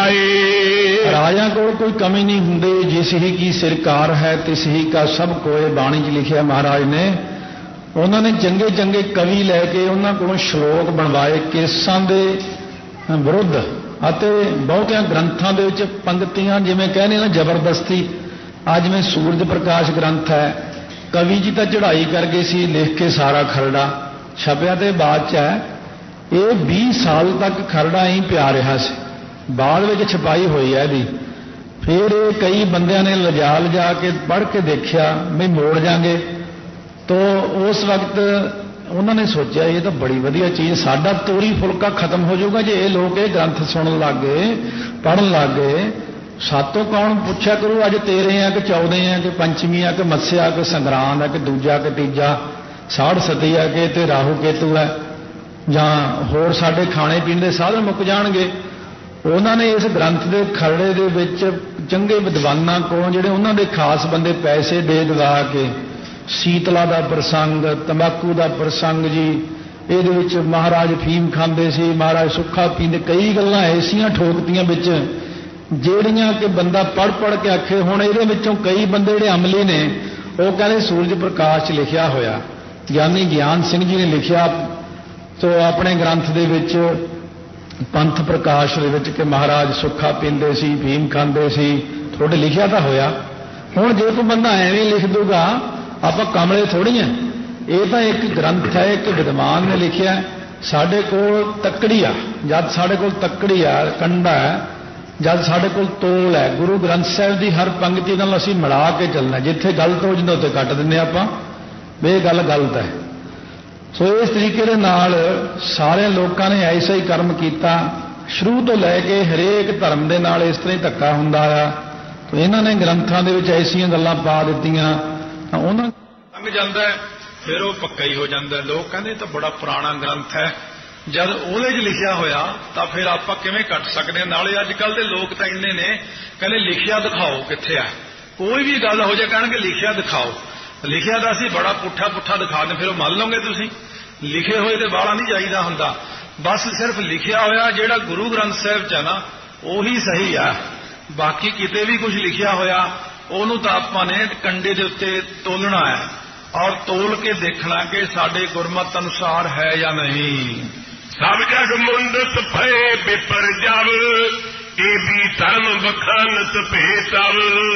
Speaker 2: ਲਿਖਾਏ।
Speaker 1: ਰਾਜਿਆਂ ਕੋਲ ਕੋਈ ਕਮੀ ਨਹੀਂ ਹੁੰਦੀ, ਜਿਸ ਹੀ ਕੀ ਸਰਕਾਰ ਹੈ ਤਿਸ ਹੀ ਕਾ ਸਭ ਕੋਏ। ਬਾਣੀ 'ਚ ਲਿਖਿਆ ਮਹਾਰਾਜ ਨੇ। ਉਹਨਾਂ ਨੇ ਚੰਗੇ ਚੰਗੇ ਕਵੀ ਲੈ ਕੇ ਉਹਨਾਂ ਕੋਲੋਂ ਸ਼ਲੋਕ ਬਣਵਾਏ ਕੇਸਾਂ ਦੇ ਵਿਰੁੱਧ, ਅਤੇ ਬਹੁਤਿਆਂ ਗ੍ਰੰਥਾਂ ਦੇ ਵਿੱਚ ਪੰਕਤੀਆਂ ਜਿਵੇਂ ਕਹਿੰਦੇ ਨਾ ਜ਼ਬਰਦਸਤੀ। ਅੱਜ ਜਿਵੇਂ ਸੂਰਜ ਪ੍ਰਕਾਸ਼ ਗ੍ਰੰਥ ਹੈ, ਕਵੀ ਜੀ ਤਾਂ ਚੜ੍ਹਾਈ ਕਰ ਗਏ ਸੀ ਲਿਖ ਕੇ ਸਾਰਾ ਖਰੜਾ, ਛਪਿਆ ਤੇ ਬਾਅਦ 'ਚ ਹੈ। ਇਹ 20 ਸਾਲ ਤੱਕ ਖਰੜਾ ਹੀ ਪਿਆ ਰਿਹਾ ਸੀ, ਬਾਅਦ ਵਿੱਚ ਛਪਾਈ ਹੋਈ ਹੈ ਇਹਦੀ। ਫਿਰ ਇਹ ਕਈ ਬੰਦਿਆਂ ਨੇ ਲਿਜਾ ਕੇ ਪੜ੍ਹ ਕੇ ਦੇਖਿਆ ਵੀ ਮੋੜ ਜਾਗੇ, ਤੋ ਉਸ ਵਕਤ ਉਹਨਾਂ ਨੇ ਸੋਚਿਆ ਇਹ ਤਾਂ ਬੜੀ ਵਧੀਆ ਚੀਜ਼, ਸਾਡਾ ਤੋਰੀ ਫੁਲਕਾ ਖਤਮ ਹੋ ਜਾਊਗਾ ਜੇ ਇਹ ਲੋਕ ਇਹ ਗ੍ਰੰਥ ਸੁਣਨ ਲੱਗ ਗਏ, ਪੜ੍ਹਨ ਲੱਗ ਗਏ। ਸਾਤੋਂ ਕੌਣ ਪੁੱਛਿਆ ਕਰੂ ਅੱਜ 13 ਆ ਕਿ 14 ਆ ਕਿ ਪੰਚਮੀ ਆ ਕਿ ਮੱਸਿਆ ਕਿ ਸੰਗਰਾਂਦ ਆ ਕਿ ਦੂਜਾ ਕਿ ਤੀਜਾ, ਸਾੜ ਸਤੀ ਆ ਕਿ ਤੇ ਰਾਹੂ ਕੇਤੂ ਹੈ, ਜਾਂ ਹੋਰ ਸਾਡੇ ਖਾਣੇ ਪੀਣ ਦੇ ਸਾਧਨ ਮੁੱਕ ਜਾਣਗੇ। ਉਹਨਾਂ ਨੇ ਇਸ ਗ੍ਰੰਥ ਦੇ ਖਰੜੇ ਦੇ ਵਿੱਚ ਚੰਗੇ ਵਿਦਵਾਨਾਂ ਕੋਲੋਂ, ਜਿਹੜੇ ਉਹਨਾਂ ਦੇ ਖਾਸ ਬੰਦੇ, ਪੈਸੇ ਦੇ ਦਵਾ ਕੇ ਸੀਤਲਾ ਦਾ ਪ੍ਰਸੰਗ, ਤੰਬਾਕੂ ਦਾ ਪ੍ਰਸੰਗ ਜੀ, ਇਹਦੇ ਵਿੱਚ ਮਹਾਰਾਜ ਫੀਮ ਖਾਂਦੇ ਸੀ, ਮਹਾਰਾਜ ਸੁੱਖਾ ਪੀਂਦੇ, ਕਈ ਗੱਲਾਂ ਐਸੀਆਂ ਠੋਕਤੀਆਂ ਵਿੱਚ ਜਿਹੜੀਆਂ ਕਿ ਬੰਦਾ ਪੜ੍ਹ ਕੇ ਆਖੇ। ਹੁਣ ਇਹਦੇ ਵਿੱਚੋਂ ਕਈ ਬੰਦੇ ਜਿਹੜੇ ਅਮਲੀ ਨੇ ਉਹ ਕਹਿੰਦੇ ਸੂਰਜ ਪ੍ਰਕਾਸ਼ 'ਚ ਲਿਖਿਆ ਹੋਇਆ, ਗਿਆਨੀ ਗਿਆਨ ਸਿੰਘ ਜੀ ਨੇ ਲਿਖਿਆ ਤੋ ਆਪਣੇ ਗ੍ਰੰਥ ਦੇ ਵਿੱਚ ਪੰਥ ਪ੍ਰਕਾਸ਼ ਦੇ ਵਿੱਚ ਕਿ ਮਹਾਰਾਜ ਸੁੱਖਾ ਪੀਂਦੇ ਸੀ, ਫੀਮ ਖਾਂਦੇ ਸੀ, ਤੁਹਾਡੇ ਲਿਖਿਆ ਤਾਂ ਹੋਇਆ। ਹੁਣ ਜੇ ਕੋਈ ਬੰਦਾ ਐਵੇਂ ਲਿਖ ਦੂਗਾ, ਆਪਾਂ ਕਮਲੇ ਥੋੜ੍ਹੀ ਆ। ਇਹ ਤਾਂ ਇੱਕ ਗ੍ਰੰਥ ਹੈ, ਇੱਕ ਵਿਦਵਾਨ ਨੇ ਲਿਖਿਆ। ਸਾਡੇ ਕੋਲ ਤੱਕੜੀ ਆ, ਜਦ ਸਾਡੇ ਕੋਲ ਤੱਕੜੀ ਆ, ਕੰਡਾ ਹੈ, ਜਦ ਸਾਡੇ ਕੋਲ ਤੋਲ ਹੈ। ਗੁਰੂ ਗ੍ਰੰਥ ਸਾਹਿਬ ਦੀ ਹਰ ਪੰਕਤੀ ਨਾਲ ਅਸੀਂ ਮਿਲਾ ਕੇ ਚੱਲਣਾ, ਜਿੱਥੇ ਗਲਤ ਹੋ ਜਾਂਦਾ ਉੱਥੇ ਕੱਟ ਦਿੰਦੇ ਆਪਾਂ, ਇਹ ਗੱਲ ਗਲਤ ਹੈ। ਸੋ ਇਸ ਤਰੀਕੇ ਦੇ ਨਾਲ ਸਾਰੇ ਲੋਕਾਂ ਨੇ ਐਸਾ ਹੀ ਕਰਮ ਕੀਤਾ। ਸ਼ੁਰੂ ਤੋਂ ਲੈ ਕੇ ਹਰੇਕ ਧਰਮ ਦੇ ਨਾਲ ਇਸ ਤਰ੍ਹਾਂ ਹੀ ਧੱਕਾ ਹੁੰਦਾ ਆ। ਇਹਨਾਂ ਨੇ ਗ੍ਰੰਥਾਂ ਦੇ ਵਿੱਚ ਐਸੀਆਂ ਗੱਲਾਂ ਪਾ ਦਿੱਤੀਆਂ, ਉਹਨਾਂ ਲੰਘ ਜਾਂਦਾ ਫਿਰ ਉਹ ਪੱਕਾ ਹੀ ਹੋ ਜਾਂਦਾ। ਲੋਕ ਕਹਿੰਦੇ ਤਾਂ ਬੜਾ ਪੁਰਾਣਾ ਗ੍ਰੰਥ ਹੈ, ਜਦ ਉਹਦੇ 'ਚ ਲਿਖਿਆ ਹੋਇਆ ਤਾਂ ਫਿਰ ਆਪਾਂ ਕਿਵੇਂ ਕੱਟ ਸਕਦੇ ਹਾਂ। ਨਾਲੇ ਅੱਜ ਕੱਲ੍ਹ ਦੇ ਲੋਕ ਤਾਂ ਇੰਨੇ ਨੇ, ਕਹਿੰਦੇ ਲਿਖਿਆ ਦਿਖਾਓ ਕਿੱਥੇ ਆ। ਕੋਈ ਵੀ ਗੱਲ ਹੋ ਜਾਏ ਕਹਿਣਗੇ ਲਿਖਿਆ ਦਿਖਾਓ। ਲਿਖਿਆ ਤਾਂ ਅਸੀਂ ਬੜਾ ਪੁੱਠਾ ਦਿਖਾ ਦਿੰਦੇ, ਫਿਰ ਉਹ ਮੰਨ ਲਓਗੇ ਤੁਸੀਂ। ਲਿਖੇ ਹੋਏ ਤੇ ਬਾਹਲਾ ਨਹੀਂ ਜਾਈਦਾ ਹੁੰਦਾ, ਬਸ ਸਿਰਫ ਲਿਖਿਆ ਹੋਇਆ ਜਿਹੜਾ ਗੁਰੂ ਗ੍ਰੰਥ ਸਾਹਿਬ 'ਚ ਹੈ ਨਾ ਉਹੀ ਸਹੀ ਆ। ਬਾਕੀ ਕਿਤੇ ਵੀ ਕੁਝ ਲਿਖਿਆ ਹੋਇਆ ਉਹਨੂੰ ਤਾਂ ਆਪਾਂ ਨੇ ਕੰਡੇ ਦੇ ਉੱਤੇ ਤੋਲਣਾ ਹੈ, ਔਰ ਤੋਲ ਕੇ ਦੇਖਣਾ ਕਿ ਸਾਡੇ ਗੁਰਮਤਿ ਅਨੁਸਾਰ ਹੈ ਜਾਂ ਨਹੀਂ।
Speaker 2: ਸਭ ਜਗ ਮੁੰਡਤ ਭਏ ਬਿਪਰ ਜਬ, ਇਹ ਵੀ ਧਰਮ ਬਖਾਨਤ ਭੇਤਵ।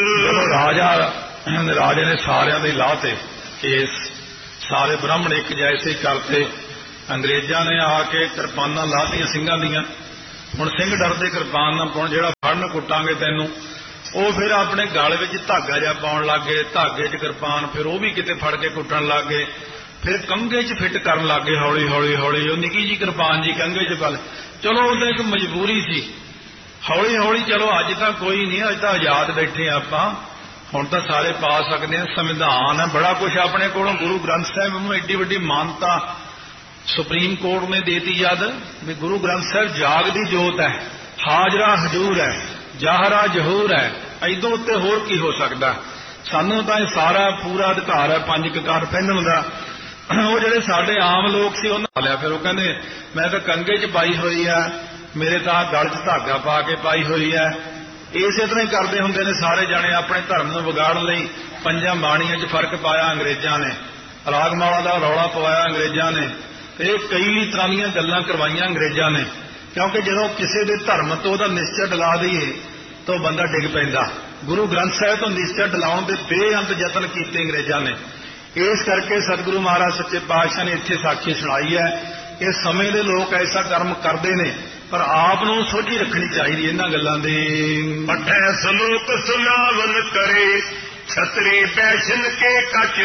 Speaker 1: ਰਾਜੇ ਨੇ ਸਾਰਿਆਂ ਦੇ ਲਾਤੇ ਕੇਸ, ਸਾਰੇ ਬ੍ਰਾਹਮਣ ਇੱਕ ਜੈਸੇ ਕਰਤੇ। ਅੰਗਰੇਜ਼ਾਂ ਨੇ ਆ ਕੇ ਕਿਰਪਾਨਾਂ ਲਾਤੀਆਂ ਸਿੰਘਾਂ ਦੀਆਂ, ਹੁਣ ਸਿੰਘ ਡਰਦੇ ਕਿਰਪਾਨ ਨਾ ਪਾਉਣ, ਜਿਹੜਾ ਫੜਨ ਕੁੱਟਾਂਗੇ ਤੈਨੂੰ, ਉਹ ਫਿਰ ਆਪਣੇ ਗਲ ਵਿੱਚ ਧਾਗਾ ਜਿਹਾ ਪਾਉਣ ਲੱਗ ਗਏ, ਧਾਗੇ 'ਚ ਕਿਰਪਾਨ, ਫਿਰ ਉਹ ਵੀ ਕਿਤੇ ਫੜ ਕੇ ਕੁੱਟਣ ਲੱਗ ਗਏ, ਫਿਰ ਕੰਘੇ 'ਚ ਫਿੱਟ ਕਰਨ ਲੱਗ ਗਏ ਹੌਲੀ ਹੌਲੀ ਹੌਲੀ। ਉਹ ਨਿੱਕੀ ਜੀ ਕਿਰਪਾਨ ਜੀ ਕੰਘੇ 'ਚ ਪਲ, ਚਲੋ ਉਹਦਾ ਇੱਕ ਮਜਬੂਰੀ ਸੀ। ਹੌਲੀ ਹੌਲੀ ਚਲੋ ਅੱਜ ਤਾਂ ਕੋਈ ਨਹੀਂ, ਅੱਜ ਤਾਂ ਆਜ਼ਾਦ ਬੈਠੇ ਆਪਾਂ, ਹੁਣ ਤਾਂ ਸਾਰੇ ਪਾ ਸਕਦੇ ਹਾਂ, ਸੰਵਿਧਾਨ ਹੈ, ਬੜਾ ਕੁਛ ਆਪਣੇ ਕੋਲੋਂ। ਗੁਰੂ ਗ੍ਰੰਥ ਸਾਹਿਬ ਨੂੰ ਐਡੀ ਵੱਡੀ ਮਾਨਤਾ ਸੁਪਰੀਮ ਕੋਰਟ ਨੇ ਦੇਤੀ ਜਦ ਵੀ ਗੁਰੂ ਗ੍ਰੰਥ ਸਾਹਿਬ ਜਾਗਦੀ ਜੋਤ ਹੈ, ਹਾਜ਼ਰਾ ਹਜ਼ੂਰ ਹੈ, ਜ਼ਾਹਰਾ ਜ਼ਹੂਰ ਹੈ, ਐਦੋਂ ਉੱਤੇ ਹੋਰ ਕੀ ਹੋ ਸਕਦਾ। ਸਾਨੂੰ ਤਾਂ ਇਹ ਸਾਰਾ ਪੂਰਾ ਅਧਿਕਾਰ ਹੈ ਪੰਜ ਕਕਾਰ ਪਹਿਨਣ ਦਾ। ਉਹ ਜਿਹੜੇ ਸਾਡੇ ਆਮ ਲੋਕ ਸੀ ਉਹਨਾਂ ਲਿਆ, ਫਿਰ ਉਹ ਕਹਿੰਦੇ ਮੈਂ ਤਾਂ ਕੰਘੇ 'ਚ ਪਾਈ ਹੋਈ ਆ, ਮੇਰੇ ਤਾਂ ਗਲ 'ਚ ਧਾਗਾ ਪਾ ਕੇ ਪਾਈ ਹੋਈ ਹੈ। ਇਸੇ ਤਰ੍ਹਾਂ ਹੀ ਕਰਦੇ ਹੁੰਦੇ ਨੇ ਸਾਰੇ ਜਾਣੇ ਆਪਣੇ ਧਰਮ ਨੂੰ ਵਿਗਾੜਨ ਲਈ। ਪੰਜਾਂ ਬਾਣੀਆਂ 'ਚ ਫਰਕ ਪਾਇਆ ਅੰਗਰੇਜ਼ਾਂ ਨੇ, ਰਾਗਮਾਲਾ ਦਾ ਰੌਲਾ ਪਵਾਇਆ ਅੰਗਰੇਜ਼ਾਂ ਨੇ, ਤੇ ਕਈ ਤਰ੍ਹਾਂ ਦੀਆਂ ਗੱਲਾਂ ਕਰਵਾਈਆਂ ਅੰਗਰੇਜ਼ਾਂ ਨੇ, ਕਿਉਂਕਿ ਜਦੋਂ ਕਿਸੇ ਦੇ ਧਰਮ ਤੋਂ ਉਹਦਾ ਨਿਸ਼ਚਾ ਡਲਾ ਦਈਏ ਤਾਂ ਬੰਦਾ ਡਿੱਗ ਪੈਂਦਾ। ਗੁਰੂ ਗ੍ਰੰਥ ਸਾਹਿਬ ਤੋਂ ਨਿਸ਼ਚਾ ਡਲਾਉਣ ਦੇ ਬੇਅੰਤ ਯਤਨ ਕੀਤੇ ਅੰਗਰੇਜ਼ਾਂ ਨੇ। ਇਸ ਕਰਕੇ ਸਤਿਗੁਰੂ ਮਹਾਰਾਜ ਸੱਚੇ ਪਾਤਸ਼ਾਹ ਨੇ ਇੱਥੇ ਸਾਖੀ ਸੁਣਾਈ ਹੈ ਕਿ ਸਮੇਂ ਦੇ ਲੋਕ ਐਸਾ ਕਰਮ ਕਰਦੇ ਨੇ, ਪਰ ਆਪ ਨੂੰ ਸੋਝੀ ਰੱਖਣੀ ਚਾਹੀਦੀ ਇਹਨਾਂ ਗੱਲਾਂ ਦੀ।
Speaker 2: ਪਠੈ ਸਲੋਕ ਸੁਨਾਵਨ ਕਰੇ, ਛਤਰੀ ਬੈਸ਼ਨ ਕੇ ਕੱਚ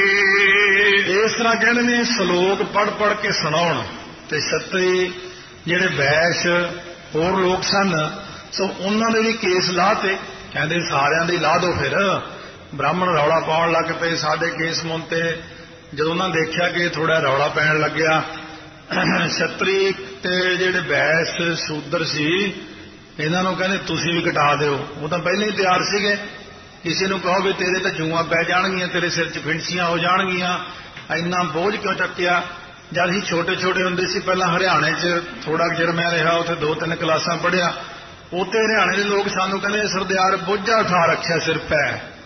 Speaker 2: ਹਰੇ।
Speaker 1: ਇਸ ਤਰ੍ਹਾਂ ਕਹਿੰਦੇ ਨੇ ਸ਼ਲੋਕ ਪੜ੍ਹ ਪੜ੍ਹ ਕੇ ਸੁਣਾਉਣ, ਤੇ ਛਤਰੀ ਜਿਹੜੇ ਬੈਸ਼ ਹੋਰ ਲੋਕ ਸਨ ਸੋ ਉਹਨਾਂ ਦੇ ਵੀ ਕੇਸ ਲਾਤੇ। ਕਹਿੰਦੇ ਸਾਰਿਆਂ ਦੇ ਲਾ ਦਿਓ। ਫਿਰ ਬ੍ਰਾਹਮਣ ਰੌਲਾ ਪਾਉਣ ਲੱਗ ਪਏ, ਸਾਡੇ ਕੇਸ ਮੁੰਤੇ। ਜਦੋਂ ਉਹਨਾਂ ਦੇਖਿਆ ਕਿ ਥੋੜਾ ਰੌਲਾ ਪੈਣ ਲੱਗਿਆ, ਛਤਰੀ ਤੇ ਜਿਹੜੇ ਬੈਸ ਸ਼ੂਦਰ ਸੀ ਇਹਨਾਂ ਨੂੰ ਕਹਿੰਦੇ ਤੁਸੀਂ ਵੀ ਕਟਾ ਦਿਓ। ਉਹ ਤਾਂ ਪਹਿਲਾਂ ਹੀ ਤਿਆਰ ਸੀਗੇ, ਕਿਸੇ ਨੂੰ ਕਹੋ ਵੀ ਤੇਰੇ ਤਾਂ ਜੂਆਂ ਪੈ ਜਾਣਗੀਆਂ, ਤੇਰੇ ਸਿਰ 'ਚ ਫਿੰਸੀਆਂ ਹੋ ਜਾਣਗੀਆਂ, ਇੰਨਾ ਬੋਝ ਕਿਉਂ ਚੱਕਿਆ। ਜਦ ਅਸੀਂ ਛੋਟੇ ਛੋਟੇ ਹੁੰਦੇ ਸੀ, ਪਹਿਲਾਂ ਹਰਿਆਣੇ 'ਚ ਥੋੜਾ ਚਿਰ ਮੈਂ ਰਿਹਾ, ਉੱਥੇ 2-3 ਕਲਾਸਾਂ ਪੜ੍ਹਿਆ। ਉੱਥੇ ਹਰਿਆਣੇ ਦੇ ਲੋਕ ਸਾਨੂੰ ਕਹਿੰਦੇ ਸਰਦਾਰ ਬੋਝਾ ਉਠਾ ਰੱਖਿਆ ਸਿਰ ਪੈ।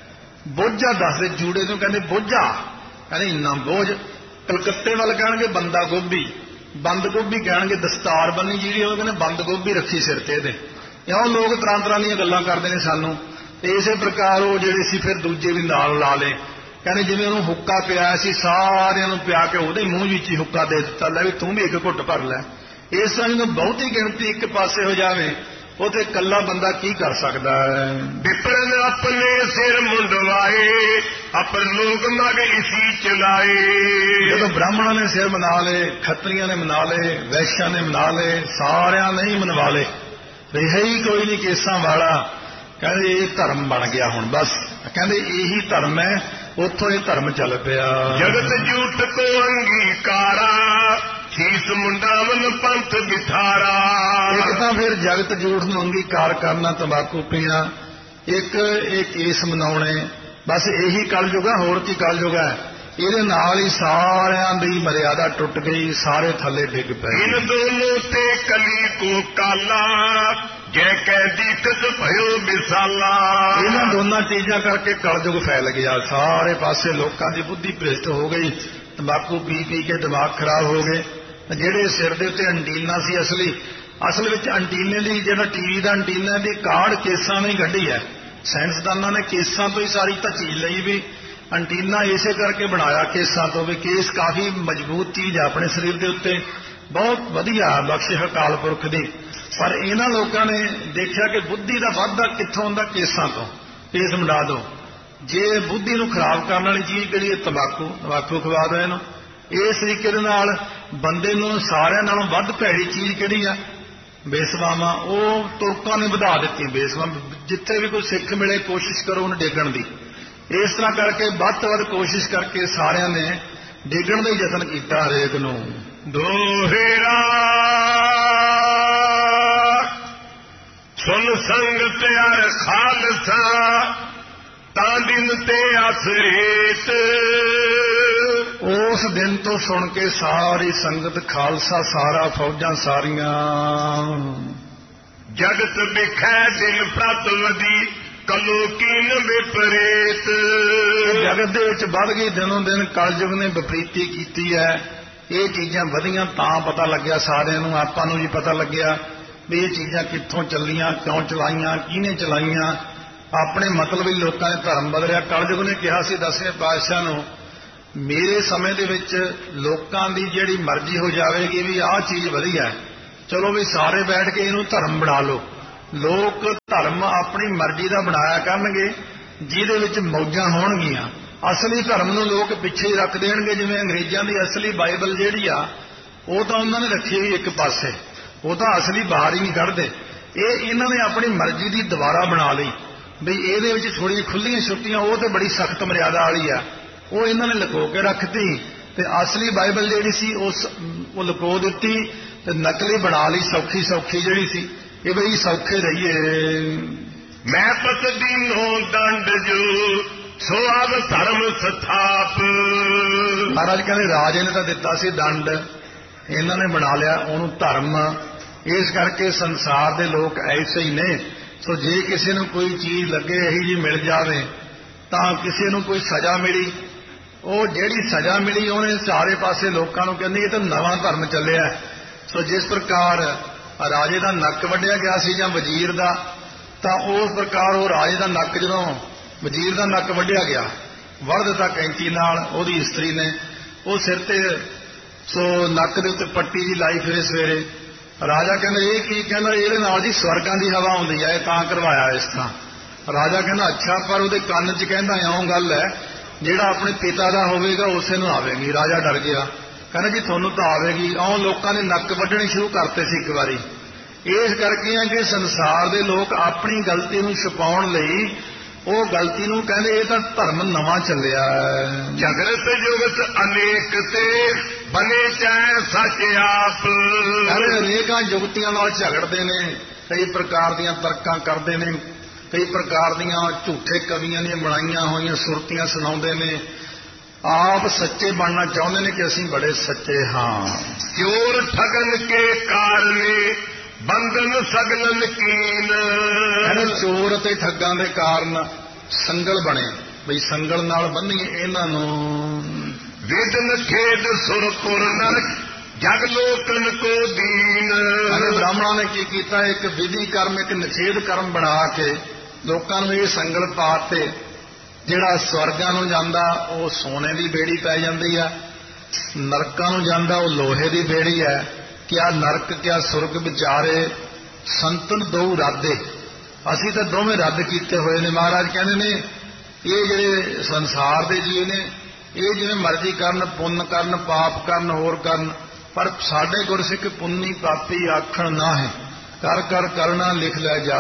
Speaker 1: ਬੋਝਾ ਦੱਸਦੇ ਜੂੜੇ ਨੂੰ ਕਹਿੰਦੇ ਬੋਝਾ, ਕਹਿੰਦੇ ਇੰਨਾ ਬੋਝ। ਕਲਕੱਤੇ ਵੱਲ ਕਹਿਣਗੇ ਬੰਦਾ ਗੋਭੀ, ਬੰਦ ਗੋਭੀ ਕਹਿਣਗੇ ਦਸਤਾਰ ਬੰਨੀ ਜਿਹੜੀ, ਉਹ ਕਹਿੰਦੇ ਬੰਦ ਗੋਭੀ ਰੱਖੀ ਸਿਰ ਤੇ ਇਹਦੇ। ਇਉਂ ਲੋਕ ਤਰ੍ਹਾਂ ਤਰ੍ਹਾਂ ਦੀਆਂ ਗੱਲਾਂ ਕਰਦੇ ਨੇ ਸਾਨੂੰ। ਤੇ ਇਸੇ ਪ੍ਰਕਾਰ ਉਹ ਜਿਹੜੇ ਸੀ ਫਿਰ ਦੂਜੇ ਵੀ ਨਾਲ ਲਾ ਲਏ। ਕਹਿੰਦੇ ਜਿਵੇਂ ਉਹਨੂੰ ਹੁੱਕਾ ਪਿਆ ਸੀ, ਸਾਰਿਆਂ ਨੂੰ ਪਿਆ ਕੇ ਉਹਦੇ ਮੂੰਹ ਵਿੱਚ ਹੀ ਹੁੱਕਾ ਦੇ ਦਿੱਤਾ, ਲੈ ਵੀ ਤੂੰ ਵੀ ਇੱਕ ਘੁੱਟ ਭਰ ਲੈ। ਇਸ ਤਰ੍ਹਾਂ ਜਦੋਂ ਬਹੁਤੀ ਗਿਣਤੀ ਇੱਕ ਪਾਸੇ ਹੋ ਜਾਵੇ, ਉਹ ਤੇ ਇਕੱਲਾ ਬੰਦਾ ਕੀ ਕਰ ਸਕਦਾ ਹੈ।
Speaker 2: ਵਿਪਰਨ ਆਪਣੇ ਸਿਰ ਮੁੰਡਵਾਏ, ਅਪਰ ਲੋਕ ਮਗ ਇਸੀ ਚਲਾਏ।
Speaker 1: ਜਦੋਂ ਬ੍ਰਾਹਮਣਾਂ ਨੇ ਸਿਰ ਮਨਾ ਲਏ, ਖੱਤਰੀਆਂ ਨੇ ਮਨਾ ਲਏ, ਵੈਸ਼ਾਂ ਨੇ ਮਨਾ ਲਏ, ਸਾਰਿਆਂ ਨੇ ਹੀ ਮਨਵਾ ਲਏ, ਰਿਹਾ ਹੀ ਕੋਈ ਨਹੀਂ ਕੇਸਾਂ ਵਾਲਾ। ਕਹਿੰਦੇ ਇਹ ਧਰਮ ਬਣ ਗਿਆ ਹੁਣ ਬਸ। ਕਹਿੰਦੇ ਇਹੀ ਧਰਮ ਹੈ, ਉੱਥੋਂ ਇਹ ਧਰਮ ਚੱਲ ਪਿਆ।
Speaker 2: ਜਗਤ ਝੂਠ ਕੋ ਅੰਗੀਕਾਰਾ, ਸੀਸ ਮੁੰਡਾਵਨ ਪੰਥ ਬਿਠਾਰਾ।
Speaker 1: ਇੱਕ ਤਾਂ ਫਿਰ ਜਗਤ ਝੂਠ ਨੂੰ ਅੰਗੀਕਾਰ ਕਰਨਾ, ਤੰਬਾਕੂ ਪੀਣਾ, ਇੱਕ ਇਹ ਕੇਸ ਮਨਾਉਣੇ, ਬਸ ਇਹੀ ਕਲਯੁਗ ਹੈ, ਹੋਰ ਕੀ ਕਲਯੁਗ ਹੈ। ਇਹਦੇ ਨਾਲ ਹੀ ਸਾਰਿਆਂ ਦੀ ਮਰਿਆਦਾ ਟੁੱਟ ਗਈ, ਸਾਰੇ ਥੱਲੇ ਡਿੱਗ ਪਏ।
Speaker 2: ਇਨ ਦੋਨੋਂ ਤੇ ਕਲੀ ਕੋ ਕਾਲਾ, ਜੈ ਕਹਿ ਦੀਕਤ ਭਇਓ ਵਿਸਾਲਾ।
Speaker 1: ਇਹਨਾਂ ਦੋਨਾਂ ਚੀਜ਼ਾਂ ਕਰਕੇ ਕਲਯੁਗ ਫੈਲ ਗਿਆ, ਸਾਰੇ ਪਾਸੇ ਲੋਕਾਂ ਦੀ ਬੁੱਧੀ ਭ੍ਰਿਸ਼ਟ ਹੋ ਗਈ, ਤੰਬਾਕੂ ਪੀ ਪੀ ਕੇ ਦਿਮਾਗ ਖਰਾਬ ਹੋ ਗਏ। ਜਿਹੜੇ ਸਿਰ ਦੇ ਉੱਤੇ ਅੰਟੀਨਾ ਸੀ ਅਸਲ ਵਿੱਚ ਅੰਟੀਨੇ ਦੀ, ਜਿਹੜਾ ਟੀਵੀ ਦਾ ਅੰਟੀਨਾ ਦੀ ਕਾਢ ਕੇਸਾਂ ਨੇ ਕੱਢੀ ਹੈ। ਸਾਇੰਸਦਾਨਾਂ ਨੇ ਕੇਸਾਂ ਤੋਂ ਹੀ ਸਾਰੀ ਤਾਂ ਚੀਜ਼ ਲਈ ਵੀ ਅੰਟੀਨਾ ਇਸੇ ਕਰਕੇ ਬਣਾਇਆ ਕੇਸਾਂ ਤੋਂ, ਵੀ ਕੇਸ ਕਾਫੀ ਮਜ਼ਬੂਤ ਚੀਜ਼ ਹੈ ਆਪਣੇ ਸਰੀਰ ਦੇ ਉੱਤੇ, ਬਹੁਤ ਵਧੀਆ ਬਖਸ਼ਿਸ਼ ਅਕਾਲ ਪੁਰਖ ਦੀ। ਪਰ ਇਹਨਾਂ ਲੋਕਾਂ ਨੇ ਦੇਖਿਆ ਕਿ ਬੁੱਧੀ ਦਾ ਵਾਧਾ ਕਿੱਥੋਂ ਹੁੰਦਾ, ਕੇਸਾਂ ਤੋਂ। ਕੇਸ ਮੰਡਾ ਦਿਓ। ਜੇ ਬੁੱਧੀ ਨੂੰ ਖਰਾਬ ਕਰਨ ਵਾਲੀ ਚੀਜ਼ ਕਿਹੜੀ ਹੈ, ਤੰਬਾਕੂ ਖਵਾ ਦਿਓ ਇਹਨੂੰ। ਇਸ ਤਰੀਕੇ ਦੇ ਨਾਲ ਬੰਦੇ ਨੂੰ ਸਾਰਿਆਂ ਨਾਲੋਂ ਵੱਧ ਭੈੜੀ ਚੀਜ਼ ਕਿਹੜੀ ਆ, ਬੇਸਵਾਵਾਂ। ਉਹ ਤੁਰਕਾਂ ਨੇ ਵਧਾ ਦਿੱਤੀ ਬੇਸਵਾ। ਜਿੱਥੇ ਵੀ ਕੋਈ ਸਿੱਖ ਮਿਲੇ ਕੋਸ਼ਿਸ਼ ਕਰੋ ਉਹਨੂੰ ਡੇਗਣ ਦੀ। ਇਸ ਤਰ੍ਹਾਂ ਕਰਕੇ ਵੱਧ ਤੋਂ ਵੱਧ ਕੋਸ਼ਿਸ਼ ਕਰਕੇ ਸਾਰਿਆਂ ਨੇ ਡੇਗਣ ਦਾ ਹੀ ਯਤਨ ਕੀਤਾ ਹਰੇਕ ਨੂੰ।
Speaker 2: ਦੋਹੇਰਾ ਸੁਨ ਸੰਗਤ ਅਰ ਖਾਲਸਾ, ਤਾਂ ਦਿਨ ਤੇ ਆਸਰੇਤ।
Speaker 1: ਉਸ ਦਿਨ ਤੋਂ ਸੁਣ ਕੇ ਸਾਰੀ ਸੰਗਤ, ਖਾਲਸਾ ਸਾਰਾ, ਫੌਜਾਂ ਸਾਰੀਆਂ।
Speaker 2: ਜਗਤ ਵਿਖੈ ਦਿਨ ਪ੍ਰਤਵਦੀ, ਕਲੋ ਕੀਨ ਵਿਪਰੀਤ।
Speaker 1: ਜਗਤ ਦੇ ਵਿੱਚ ਵੱਧ ਗਈ ਦਿਨੋਂ ਦਿਨ, ਕਲਯੁਗ ਨੇ ਵਿਪਰੀਤੀ ਕੀਤੀ ਹੈ। ਇਹ ਚੀਜ਼ਾਂ ਵਧੀਆਂ ਤਾਂ ਪਤਾ ਲੱਗਿਆ ਸਾਰਿਆਂ ਨੂੰ, ਆਪਾਂ ਨੂੰ ਵੀ ਪਤਾ ਲੱਗਿਆ ਵੀ ਇਹ ਚੀਜ਼ਾਂ ਕਿੱਥੋਂ ਚੱਲੀਆਂ, ਕਿਉਂ ਚਲਾਈਆਂ, ਕਿਹਨੇ ਚਲਾਈਆਂ। ਆਪਣੇ ਮਤਲਬ ਹੀ ਲੋਕਾਂ ਨੇ ਧਰਮ ਬਦਲਿਆ। ਕਲਯੁਗ ਨੇ ਕਿਹਾ ਸੀ 10ਵੇਂ ਪਾਤਸ਼ਾਹ ਨੂੰ, ਮੇਰੇ ਸਮੇਂ ਦੇ ਵਿੱਚ ਲੋਕਾਂ ਦੀ ਜਿਹੜੀ ਮਰਜ਼ੀ ਹੋ ਜਾਵੇਗੀ ਵੀ ਆਹ ਚੀਜ਼ ਵਧੀਆ, ਚਲੋ ਵੀ ਸਾਰੇ ਬੈਠ ਕੇ ਇਹਨੂੰ ਧਰਮ ਬਣਾ ਲਓ। ਲੋਕ ਧਰਮ ਆਪਣੀ ਮਰਜ਼ੀ ਦਾ ਬਣਾਇਆ ਕਰਨਗੇ ਜਿਹਦੇ ਵਿੱਚ ਮੌਜਾਂ ਹੋਣਗੀਆਂ। ਅਸਲੀ ਧਰਮ ਨੂੰ ਲੋਕ ਪਿੱਛੇ ਹੀ ਰੱਖ ਦੇਣਗੇ। ਜਿਵੇਂ ਅੰਗਰੇਜ਼ਾਂ ਦੀ ਅਸਲੀ ਬਾਈਬਲ ਜਿਹੜੀ ਆ ਉਹ ਤਾਂ ਉਹਨਾਂ ਨੇ ਰੱਖੀ ਹੋਈ ਇੱਕ ਪਾਸੇ, ਉਹ ਤਾਂ ਅਸਲੀ ਬਾਹਰ ਹੀ ਨਹੀਂ ਕੱਢਦੇ। ਇਹਨਾਂ ਨੇ ਆਪਣੀ ਮਰਜ਼ੀ ਦੀ ਦੁਬਾਰਾ ਬਣਾ ਲਈ ਵੀ ਇਹਦੇ ਵਿੱਚ ਥੋੜ੍ਹੀਆਂ ਖੁੱਲੀਆਂ ਛੁੱਟੀਆਂ, ਉਹ ਤੇ ਬੜੀ ਸਖਤ ਮਰਿਆਦਾ ਵਾਲੀ ਆ, ਉਹ ਇਹਨਾਂ ਨੇ ਲੁਕੋ ਕੇ ਰੱਖਤੀ। ਤੇ ਅਸਲੀ ਬਾਈਬਲ ਜਿਹੜੀ ਸੀ ਉਹ ਲੁਕੋ ਦਿੱਤੀ ਤੇ ਨਕਲੀ ਬਣਾ ਲਈ ਸੌਖੀ ਸੌਖੀ ਜਿਹੜੀ ਸੀ, ਇਹ ਬਈ ਸੌਖੇ ਰਹੀਏ।
Speaker 2: ਮੈਂ ਪਤ ਦੀਨੋ ਦੰਡ ਜੋ ਸੋ ਆਵ ਧਰਮ ਸਥਾਪ।
Speaker 1: ਮਹਾਰਾਜ ਕਹਿੰਦੇ ਰਾਜੇ ਨੇ ਤਾਂ ਦਿੱਤਾ ਸੀ ਦੰਡ, ਇਹਨਾਂ ਨੇ ਬਣਾ ਲਿਆ ਉਹਨੂੰ ਧਰਮ। ਇਸ ਕਰਕੇ ਸੰਸਾਰ ਦੇ ਲੋਕ ਐਸੇ ਹੀ ਨੇ। ਸੋ ਜੇ ਕਿਸੇ ਨੂੰ ਕੋਈ ਚੀਜ਼ ਲੱਗੇ ਇਹੀ ਜੀ ਮਿਲ ਜਾਵੇ ਤਾਂ ਕਿਸੇ ਨੂੰ ਕੋਈ ਸਜ਼ਾ ਮਿਲੀ, ਉਹ ਜਿਹੜੀ ਸਜ਼ਾ ਮਿਲੀ ਉਹਨੇ ਚਾਰੇ ਪਾਸੇ ਲੋਕਾਂ ਨੂੰ ਕਹਿੰਦੇ ਇਹ ਤਾਂ ਨਵਾਂ ਧਰਮ ਚੱਲਿਆ। ਸੋ ਜਿਸ ਪ੍ਰਕਾਰ ਰਾਜੇ ਦਾ ਨੱਕ ਵੱਢਿਆ ਗਿਆ ਸੀ ਜਾਂ ਵਜ਼ੀਰ ਦਾ, ਤਾਂ ਉਸ ਪ੍ਰਕਾਰ ਉਹ ਰਾਜੇ ਦਾ ਨੱਕ ਜਦੋਂ ਵਜ਼ੀਰ ਦਾ ਨੱਕ ਵੱਢਿਆ ਗਿਆ, ਵੱਢ ਦਿੱਤਾ ਕੈਂਚੀ ਨਾਲ ਉਹਦੀ ਇਸਤਰੀ ਨੇ, ਉਹ ਸਿਰ ਤੇ ਸੋ ਨੱਕ ਦੇ ਉੱਤੇ ਪੱਟੀ ਜੀ ਲਾਈ ਫਿਰੇ ਸਵੇਰੇ। ਰਾਜਾ ਕਹਿੰਦਾ ਇਹ ਕੀ? ਕਹਿੰਦਾ ਇਹਦੇ ਨਾਲ ਜੀ ਸਵਰਗਾਂ ਦੀ ਹਵਾ ਆਉਂਦੀ ਹੈ, ਇਹ ਤਾਂ ਕਰਵਾਇਆ ਇਸ ਤਰ੍ਹਾਂ। ਰਾਜਾ ਕਹਿੰਦਾ ਅੱਛਾ, ਪਰ ਉਹਦੇ ਕੰਨ 'ਚ ਕਹਿੰਦਾ ਇਉਂ ਗੱਲ ਹੈ ਜਿਹੜਾ ਆਪਣੇ ਪਿਤਾ ਦਾ ਹੋਵੇਗਾ ਉਸੇ ਨੂੰ ਆਵੇਗੀ। ਰਾਜਾ ਡਰ ਗਿਆ, ਕਹਿੰਦਾ ਜੀ ਤੁਹਾਨੂੰ ਤਾਂ ਆਵੇਗੀ। ਇਉਂ ਲੋਕਾਂ ਨੇ ਨੱਕ ਵੱਢਣੇ ਸ਼ੁਰੂ ਕਰਤੇ ਸੀ ਇੱਕ ਵਾਰੀ। ਇਸ ਕਰਕੇ ਆ ਕਿ ਸੰਸਾਰ ਦੇ ਲੋਕ ਆਪਣੀ ਗਲਤੀ ਨੂੰ ਛੁਪਾਉਣ ਲਈ ਉਹ ਗਲਤੀ ਨੂੰ ਕਹਿੰਦੇ ਇਹ ਤਾਂ ਧਰਮ ਨਵਾਂ ਚੱਲਿਆ।
Speaker 2: ਝਗੜਤ ਜੁਗਤ ਅਨੇਕ ਤੇ ਬਨੇ ਚਾਹੇ ਸੱਚ ਆਪ।
Speaker 1: ਅਨੇਕਾਂ ਜੁਗਤੀਆਂ ਨਾਲ ਝਗੜਦੇ ਨੇ, ਕਈ ਪ੍ਰਕਾਰ ਦੀਆਂ ਤਰਕਾਂ ਕਰਦੇ ਨੇ, ਕਈ ਪ੍ਰਕਾਰ ਦੀਆਂ ਝੂਠੇ ਕਵੀਆਂ ਦੀਆਂ ਬਣਾਈਆਂ ਹੋਈਆਂ ਸੁਰਤੀਆਂ ਸੁਣਾਉਂਦੇ ਨੇ। ਆਪ ਸੱਚੇ ਬਣਨਾ ਚਾਹੁੰਦੇ ਨੇ ਕਿ ਅਸੀਂ ਬੜੇ ਸੱਚੇ ਹਾਂ।
Speaker 2: ਚੋਰ ਠਗਨ ਕੇ ਕਾਰਨੇ ਬੰਧਨ ਸਗਲਨ ਕੀਨ।
Speaker 1: ਚੋਰ ਅਤੇ ਠੱਗਾਂ ਦੇ ਕਾਰਨ ਸੰਗਲ ਬਣੇ, ਬਈ ਸੰਗਲ ਨਾਲ ਬੰਨੀਏ ਇਹਨਾਂ ਨੂੰ।
Speaker 2: ਵੇਦਨ ਖੇਦ ਸੁਰਪੁਰ ਨਰਕ ਜਗ ਲੋਕਨ ਕੋ ਦੀਨ।
Speaker 1: ਬ੍ਰਾਹਮਣਾਂ ਨੇ ਕੀ ਕੀਤਾ? ਇੱਕ ਵਿਧੀ ਕਰਮ, ਇੱਕ ਨਿਸ਼ੇਧ ਕਰਮ ਬਣਾ ਕੇ ਲੋਕਾਂ ਨੂੰ ਇਹ ਸੰਗਲ ਪਾਤੇ। ਜਿਹੜਾ ਸਵਰਗਾਂ ਨੂੰ ਜਾਂਦਾ ਉਹ ਸੋਨੇ ਦੀ ਬੇੜੀ ਪੈ ਜਾਂਦੀ ਆ, ਨਰਕਾਂ ਨੂੰ ਜਾਂਦਾ ਉਹ ਲੋਹੇ ਦੀ ਬੇੜੀ ਹੈ। ਕਿਆ ਨਰਕ ਕਿਆ ਸੁਰਗ ਵਿਚਾਰੇ ਸੰਤਨ ਦੋ ਰਾਦੇ। ਅਸੀਂ ਤਾਂ ਦੋਵੇਂ ਰੱਦ ਕੀਤੇ ਹੋਏ ਨੇ। ਮਹਾਰਾਜ ਕਹਿੰਦੇ ਨੇ ਇਹ ਜਿਹੜੇ ਸੰਸਾਰ ਦੇ ਜੀਵ ਨੇ ਇਹ ਜਿਵੇਂ ਮਰਜ਼ੀ ਕਰਨ, ਪੁੰਨ ਕਰਨ, ਪਾਪ ਕਰਨ, ਹੋਰ ਕਰਨ, ਪਰ ਸਾਡੇ ਗੁਰਸਿੱਖ ਪੁੰਨੀ ਪਾਪੀ ਆਖਣ ਨਾ ਹੈ। ਕਰ ਕਰ ਕਰਨਾ ਲਿਖ ਲੈ ਜਾ।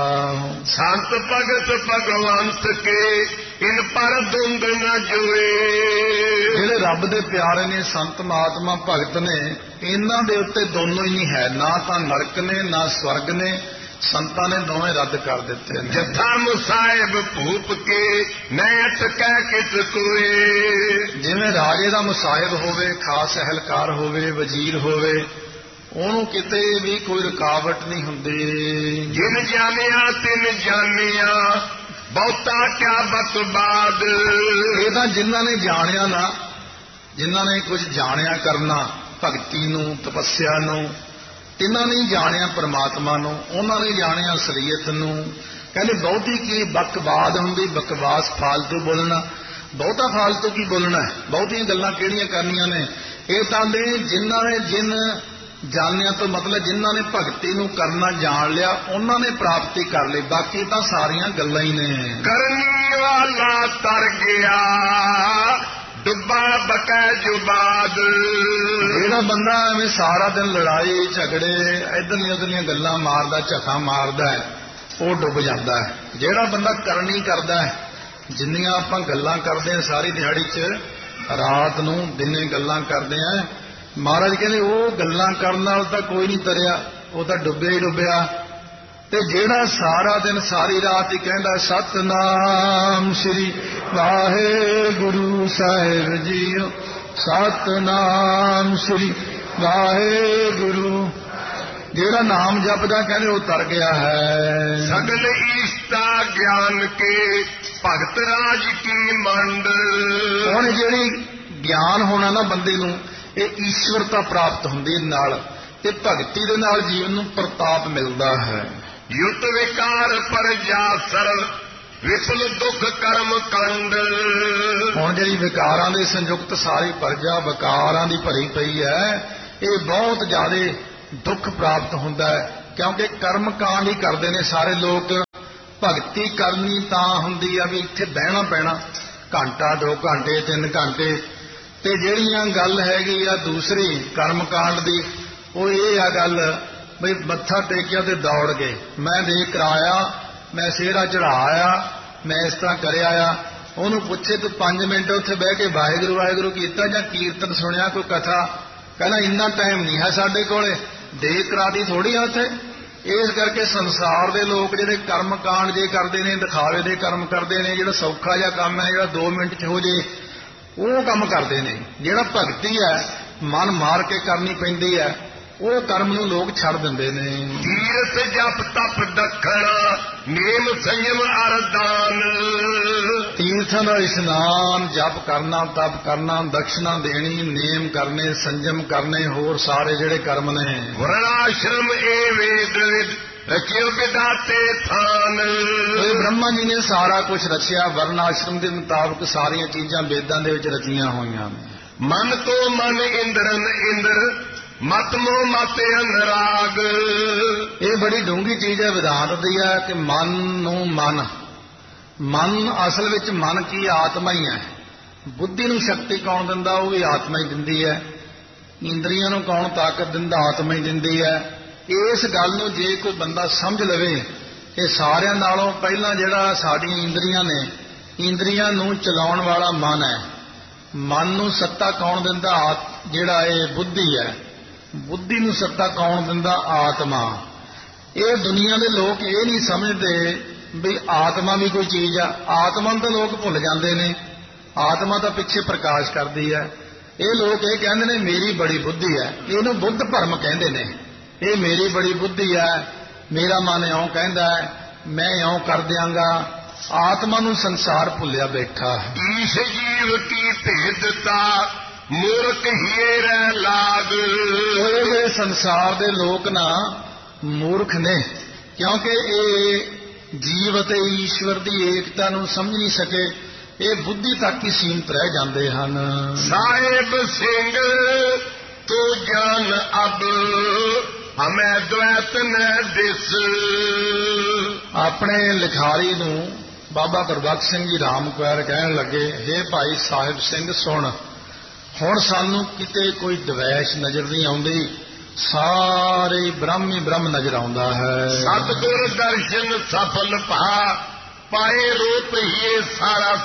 Speaker 2: ਸੰਤ ਭਗਤ ਭਗਵੰਤ ਕੇ ਇਨ ਪਰ ਦੁੰਦ ਨ ਜੋਏ।
Speaker 1: ਜਿਹੜੇ ਰੱਬ ਦੇ ਪਿਆਰੇ ਨੇ, ਸੰਤ ਮਹਾਤਮਾ ਭਗਤ ਨੇ, ਇਹਨਾਂ ਦੇ ਉੱਤੇ ਦੋਨੋਂ ਹੀ ਨਹੀਂ ਹੈ, ਨਾ ਤਾਂ ਨਰਕ ਨੇ ਨਾ ਸਵਰਗ ਨੇ। ਸੰਤਾਂ ਨੇ ਦੋਵੇਂ ਰੱਦ ਕਰ ਦਿੱਤੇ ਨੇ।
Speaker 2: ਜਥਾ ਮੁਸਾਹਿਬ ਭੂਪ ਕੇ ਨੈਟ ਕਹਿ ਕਿਸ ਕੋਏ।
Speaker 1: ਜਿਵੇਂ ਰਾਜੇ ਦਾ ਮੁਸਾਹਿਬ ਹੋਵੇ, ਖਾਸ ਅਹਿਲਕਾਰ ਹੋਵੇ, ਵਜ਼ੀਰ ਹੋਵੇ, ਉਹਨੂੰ ਕਿਤੇ ਵੀ ਕੋਈ ਰੁਕਾਵਟ ਨਹੀਂ ਹੁੰਦੀ।
Speaker 2: ਜਿਨ ਜਾਣਿਆ ਤਿਨ ਜਾਣਿਆ ਬਹੁਤਾ ਕਿਆ ਬਤਬਾਦ।
Speaker 1: ਇਹ ਤਾਂ ਜਿਨ੍ਹਾਂ ਨੇ ਜਾਣਿਆ ਨਾ, ਜਿਨ੍ਹਾਂ ਨੇ ਕੁਝ ਜਾਣਿਆ ਕਰਨਾ, ਭਗਤੀ ਨੂੰ, ਤਪੱਸਿਆ ਨੂੰ, ਤਿੰਨਾਂ ਨੇ ਜਾਣਿਆ ਪਰਮਾਤਮਾ ਨੂੰ, ਉਹਨਾਂ ਨੇ ਜਾਣਿਆ ਅਸਲੀਅਤ ਨੂੰ। ਕਹਿੰਦੇ ਬਹੁਤੀ ਕੀ ਬਕਵਾਦ ਹੁੰਦੀ, ਬਕਵਾਸ ਫਾਲਤੂ ਬੋਲਣਾ। ਬਹੁਤਾ ਫਾਲਤੂ ਕੀ ਬੋਲਣਾ, ਬਹੁਤੀਆਂ ਗੱਲਾਂ ਕਿਹੜੀਆਂ ਕਰਨੀਆਂ ਨੇ। ਇਹ ਤਾਂ ਦੇ ਜਿਨ੍ਹਾਂ ਨੇ ਜਿਨ ਜਾਣਿਆ ਤੋਂ ਮਤਲਬ ਜਿਨ੍ਹਾਂ ਨੇ ਭਗਤੀ ਨੂੰ ਕਰਨਾ ਜਾਣ ਲਿਆ ਉਹਨਾਂ ਨੇ ਪ੍ਰਾਪਤੀ ਕਰ ਲਈ, ਬਾਕੀ ਤਾਂ ਸਾਰੀਆਂ ਗੱਲਾਂ ਹੀ ਨੇ।
Speaker 2: ਕਰਨੀ ਵਾਲਾ ਤਰ ਗਿਆ ਡੁੱਬਾ ਬਕੈ ਜੁਬਾਦ।
Speaker 1: ਜਿਹੜਾ ਬੰਦਾ ਐਵੇਂ ਸਾਰਾ ਦਿਨ ਲੜਾਈ ਝਗੜੇ ਇਧਰਲੀਆਂ ਉਧਰਲੀਆਂ ਗੱਲਾਂ ਮਾਰਦਾ, ਝਖਾ ਮਾਰਦਾ ਹੈ, ਉਹ ਡੁੱਬ ਜਾਂਦਾ ਹੈ। ਜਿਹੜਾ ਬੰਦਾ ਕਰਨੀ ਕਰਦਾ ਹੈ, ਜਿੰਨੀਆਂ ਆਪਾਂ ਗੱਲਾਂ ਕਰਦੇ ਹਾਂ ਸਾਰੀ ਦਿਹਾੜੀ 'ਚ, ਰਾਤ ਨੂੰ ਦਿਨੇ ਗੱਲਾਂ ਕਰਦੇ ਹਾਂ, ਮਹਾਰਾਜ ਕਹਿੰਦੇ ਉਹ ਗੱਲਾਂ ਕਰਨ ਨਾਲ ਤਾਂ ਕੋਈ ਨਹੀਂ ਤਰਿਆ, ਉਹ ਤਾਂ ਡੁੱਬਿਆ ਹੀ ਡੁੱਬਿਆ। ਤੇ ਜਿਹੜਾ ਸਾਰਾ ਦਿਨ ਸਾਰੀ ਰਾਤ ਹੀ ਕਹਿੰਦਾ ਸਤਨਾਮ ਸ੍ਰੀ ਵਾਹਿਗੁਰੂ ਸਾਹਿਬ ਜੀਓ, ਸਤਨਾਮ ਸ੍ਰੀ ਵਾਹਿਗੁਰੂ, ਜਿਹੜਾ ਨਾਮ ਜਪਦਾ ਕਹਿੰਦੇ ਉਹ ਤਰ ਗਿਆ ਹੈ।
Speaker 2: ਸਗਲ ਈਸ਼ਤਾ ਗਿਆਨ ਕੇ ਭਗਤ ਰਾਜ ਕੀ ਮੰਡ।
Speaker 1: ਹੁਣ ਜਿਹੜੀ ਗਿਆਨ ਹੋਣਾ ਨਾ ਬੰਦੇ ਨੂੰ, ਇਹ ਈਸ਼ਵਰਤਾ ਪ੍ਰਾਪਤ ਹੁੰਦੀ ਨਾਲ, ਤੇ ਭਗਤੀ ਦੇ ਨਾਲ ਜੀਵਨ ਨੂੰ ਪ੍ਰਤਾਪ ਮਿਲਦਾ ਹੈ।
Speaker 2: ਯੁੱਤ ਵਿਕਾਰ ਪਰ ਜਾ ਸਰਲ ਵਿਪਲ ਦੁੱਖ ਕਰਮ ਕੰਡ।
Speaker 1: ਹੁਣ ਜਿਹੜੀ ਵਿਕਾਰਾਂ ਦੇ ਸੰਯੁਕਤ ਸਾਰੀ ਪਰਜਾ ਵਿਕਾਰਾਂ ਦੀ ਭਰੀ ਪਈ ਹੈ, ਇਹ ਬਹੁਤ ਜ਼ਿਆਦੇ ਦੁੱਖ ਪ੍ਰਾਪਤ ਹੁੰਦਾ ਹੈ, ਕਿਉਂਕਿ ਕਰਮ ਕਾਂਡ ਹੀ ਕਰਦੇ ਨੇ ਸਾਰੇ ਲੋਕ। ਭਗਤੀ ਕਰਨੀ ਤਾਂ ਹੁੰਦੀ ਆ ਵੀ ਇੱਥੇ ਬਹਿਣਾ ਪੈਣਾ ਘੰਟਾ 2 ਘੰਟੇ 3 ਘੰਟੇ, ਤੇ ਜਿਹੜੀਆਂ ਗੱਲ ਹੈਗੀ ਆ ਦੂਸਰੀ ਕਰਮ ਕਾਂਡ ਦੀ, ਉਹ ਇਹ ਆ ਗੱਲ ਬਈ ਮੱਥਾ ਟੇਕਿਆ ਤੇ ਦੌੜ ਗਏ, ਮੈਂ ਦੇਖ ਕਰਾਇਆ, ਮੈਂ ਸਿਹਰਾ ਚੜਾਇਆ, ਮੈਂ ਇਸ ਤਰ੍ਹਾਂ ਕਰਿਆ ਆ। ਉਹਨੂੰ ਪੁੱਛੇ ਤੂੰ 5 ਮਿੰਟ ਉੱਥੇ ਬਹਿ ਕੇ ਵਾਹਿਗੁਰੂ ਵਾਹਿਗੁਰੂ ਕੀਤਾ ਜਾਂ ਕੀਰਤਨ ਸੁਣਿਆ, ਕੋਈ ਕਥਾ? ਕਹਿੰਦਾ ਇੰਨਾ ਟਾਈਮ ਨਹੀਂ ਹੈ ਸਾਡੇ ਕੋਲੇ, ਦੇਖ ਕਰਾਦੀ ਥੋੜੀ ਆ ਉੱਥੇ। ਇਸ ਕਰਕੇ ਸੰਸਾਰ ਦੇ ਲੋਕ ਜਿਹੜੇ ਕਰਮ ਕਾਂਡ ਜੇ ਕਰਦੇ ਨੇ, ਦਿਖਾਵੇ ਦੇ ਕਰਮ ਕਰਦੇ ਨੇ, ਜਿਹੜਾ ਸੌਖਾ ਜਿਹਾ ਕੰਮ ਹੈ ਜਿਹੜਾ 2 ਮਿੰਟ 'ਚ ਹੋ ਜੇ, ਉਹ ਕੰਮ ਕਰਦੇ ਨੇ। ਜਿਹੜਾ ਭਗਤੀ ਹੈ ਮਨ ਮਾਰ ਕੇ ਕਰਨੀ ਪੈਂਦੀ ਹੈ, ਉਹ ਕਰਮ ਨੂੰ ਲੋਕ ਛੱਡ ਦਿੰਦੇ ਨੇ।
Speaker 2: ਤੀਰਥ ਜਪ ਤਪ ਦੱਖਣਾ ਨੇਮ ਸੰਯਮ ਅਰਦਾਨ।
Speaker 1: ਤੀਰਥਾਂ ਦਾ ਇਸ਼ਨਾਨ, ਜਪ ਕਰਨਾ, ਤਪ ਕਰਨਾ, ਦਕਸ਼ਨਾ ਦੇਣੀ, ਨੇਮ ਕਰਨੇ, ਸੰਜਮ ਕਰਨੇ, ਹੋਰ ਸਾਰੇ ਜਿਹੜੇ ਕਰਮ ਨੇ।
Speaker 2: ਵਰਣਾਸ਼ਰਮ ਏ ਵੇਦ ਰਚਿਓ ਵਿਦਾਤੇ ਥਾਨ।
Speaker 1: ਇਹ ਬ੍ਰਹਮਾ ਜੀ ਨੇ ਸਾਰਾ ਕੁਝ ਰਚਿਆ, ਵਰਨ ਆਸ਼ਰਮ ਦੇ ਮੁਤਾਬਕ ਸਾਰੀਆਂ ਚੀਜ਼ਾਂ ਵੇਦਾਂ ਦੇ ਵਿੱਚ ਰਚੀਆਂ ਹੋਈਆਂ ਨੇ।
Speaker 2: ਮਨ ਤੋਂ ਮਨ ਇੰਦਰਨ ਇੰਦਰ ਮਤ ਮੋਹ ਮਤ ਅਨਰਾਗ।
Speaker 1: ਇਹ ਬੜੀ ਡੂੰਘੀ ਚੀਜ਼ ਹੈ, ਵਿਧਾਨ ਦੀ ਹੈ ਕਿ ਮਨ ਨੂੰ ਮਨ ਅਸਲ ਵਿੱਚ ਮਨ ਕੀ ਆਤਮਾ ਹੀ ਹੈ। ਬੁੱਧੀ ਨੂੰ ਸ਼ਕਤੀ ਕੌਣ ਦਿੰਦਾ? ਉਹ ਵੀ ਆਤਮਾ ਹੀ ਦਿੰਦੀ ਹੈ। ਇੰਦਰੀਆਂ ਨੂੰ ਕੌਣ ਤਾਕਤ ਦਿੰਦਾ? ਆਤਮਾ ਹੀ ਦਿੰਦੀ ਹੈ। ਇਸ ਗੱਲ ਨੂੰ ਜੇ ਕੋਈ ਬੰਦਾ ਸਮਝ ਲਵੇ ਕਿ ਸਾਰਿਆਂ ਨਾਲੋਂ ਪਹਿਲਾਂ ਜਿਹੜਾ ਸਾਡੀਆਂ ਇੰਦਰੀਆਂ ਨੇ, ਇੰਦਰੀਆਂ ਨੂੰ ਚਲਾਉਣ ਵਾਲਾ ਮਨ ਹੈ। ਮਨ ਨੂੰ ਸੱਤਾ ਕੌਣ ਦਿੰਦਾ? ਜਿਹੜਾ ਇਹ ਬੁੱਧੀ ਹੈ। ਬੁੱਧੀ ਨੂੰ ਸੱਤਾ ਕੌਣ ਦਿੰਦਾ? ਆਤਮਾ। ਇਹ ਦੁਨੀਆ ਦੇ ਲੋਕ ਇਹ ਨਹੀਂ ਸਮਝਦੇ ਵੀ ਆਤਮਾ ਵੀ ਕੋਈ ਚੀਜ਼ ਆ। ਆਤਮਾ ਨੂੰ ਤਾਂ ਲੋਕ ਭੁੱਲ ਜਾਂਦੇ ਨੇ, ਆਤਮਾ ਤਾਂ ਪਿੱਛੇ ਪ੍ਰਕਾਸ਼ ਕਰਦੀ ਹੈ। ਇਹ ਲੋਕ ਇਹ ਕਹਿੰਦੇ ਨੇ ਮੇਰੀ ਬੜੀ ਬੁੱਧੀ ਹੈ, ਇਹਨੂੰ ਬੁੱਧ ਭਰਮ ਕਹਿੰਦੇ ਨੇ। ਇਹ ਮੇਰੀ ਬੜੀ ਬੁੱਧੀ ਹੈ, ਮੇਰਾ ਮਨ ਇਉਂ ਕਹਿੰਦਾ ਹੈ, ਮੈਂ ਇਉਂ ਕਰ ਦਿਆਂਗਾ। ਆਤਮਾ ਨੂੰ ਸੰਸਾਰ ਭੁੱਲਿਆ ਬੈਠਾ ਹੈ।
Speaker 2: ਈਸ਼ ਜੀਵ ਕੀ ਭੇਦਤਾ ਮੂਰਖ ਹੀਏ ਰਹਿ ਲਾਗ।
Speaker 1: ਇਹ ਸੰਸਾਰ ਦੇ ਲੋਕ ਨਾ ਮੂਰਖ ਨੇ, ਕਿਉਂਕਿ ਇਹ ਜੀਵ ਅਤੇ ਈਸ਼ਵਰ ਦੀ ਏਕਤਾ ਨੂੰ ਸਮਝ ਨਹੀਂ ਸਕੇ। ਇਹ ਬੁੱਧੀ ਤੱਕ ਹੀ ਸੀਮਤ ਰਹਿ ਜਾਂਦੇ ਹਨ।
Speaker 2: ਸਾਹਿਬ ਸਿੰਘ ਤੂੰ ਜਾਨ ਅਬ ਹਮੈ ਦ્વੈਤ ਨ ਦਿਸ।
Speaker 1: ਆਪਣੇ ਲਿਖਾਰੀ ਨੂੰ ਬਾਬਾ ਗੁਰਬਖਸ਼ ਸਿੰਘ ਜੀ ਰਾਮਕੁਆਰ ਕਹਿਣ ਲੱਗੇ, ਹੇ ਭਾਈ ਸਾਹਿਬ ਸਿੰਘ ਸੁਣ, ਹੁਣ ਸਾਨੂੰ ਕਿਤੇ ਕੋਈ ਦਵੈਸ਼ ਨਜ਼ਰ ਨਹੀਂ ਆਉਂਦੀ, ਸਾਰੇ ਬ੍ਰਹਮ ਹੀ ਬ੍ਰਹਮ ਨਜ਼ਰ ਆਉਂਦਾ ਹੈ।
Speaker 2: ਸਤਿਗੁਰ ਦਰਸ਼ਨ ਸਫਲ ਪਾਏ ਰੂਪ ਹੀ ਸਾਰਾ।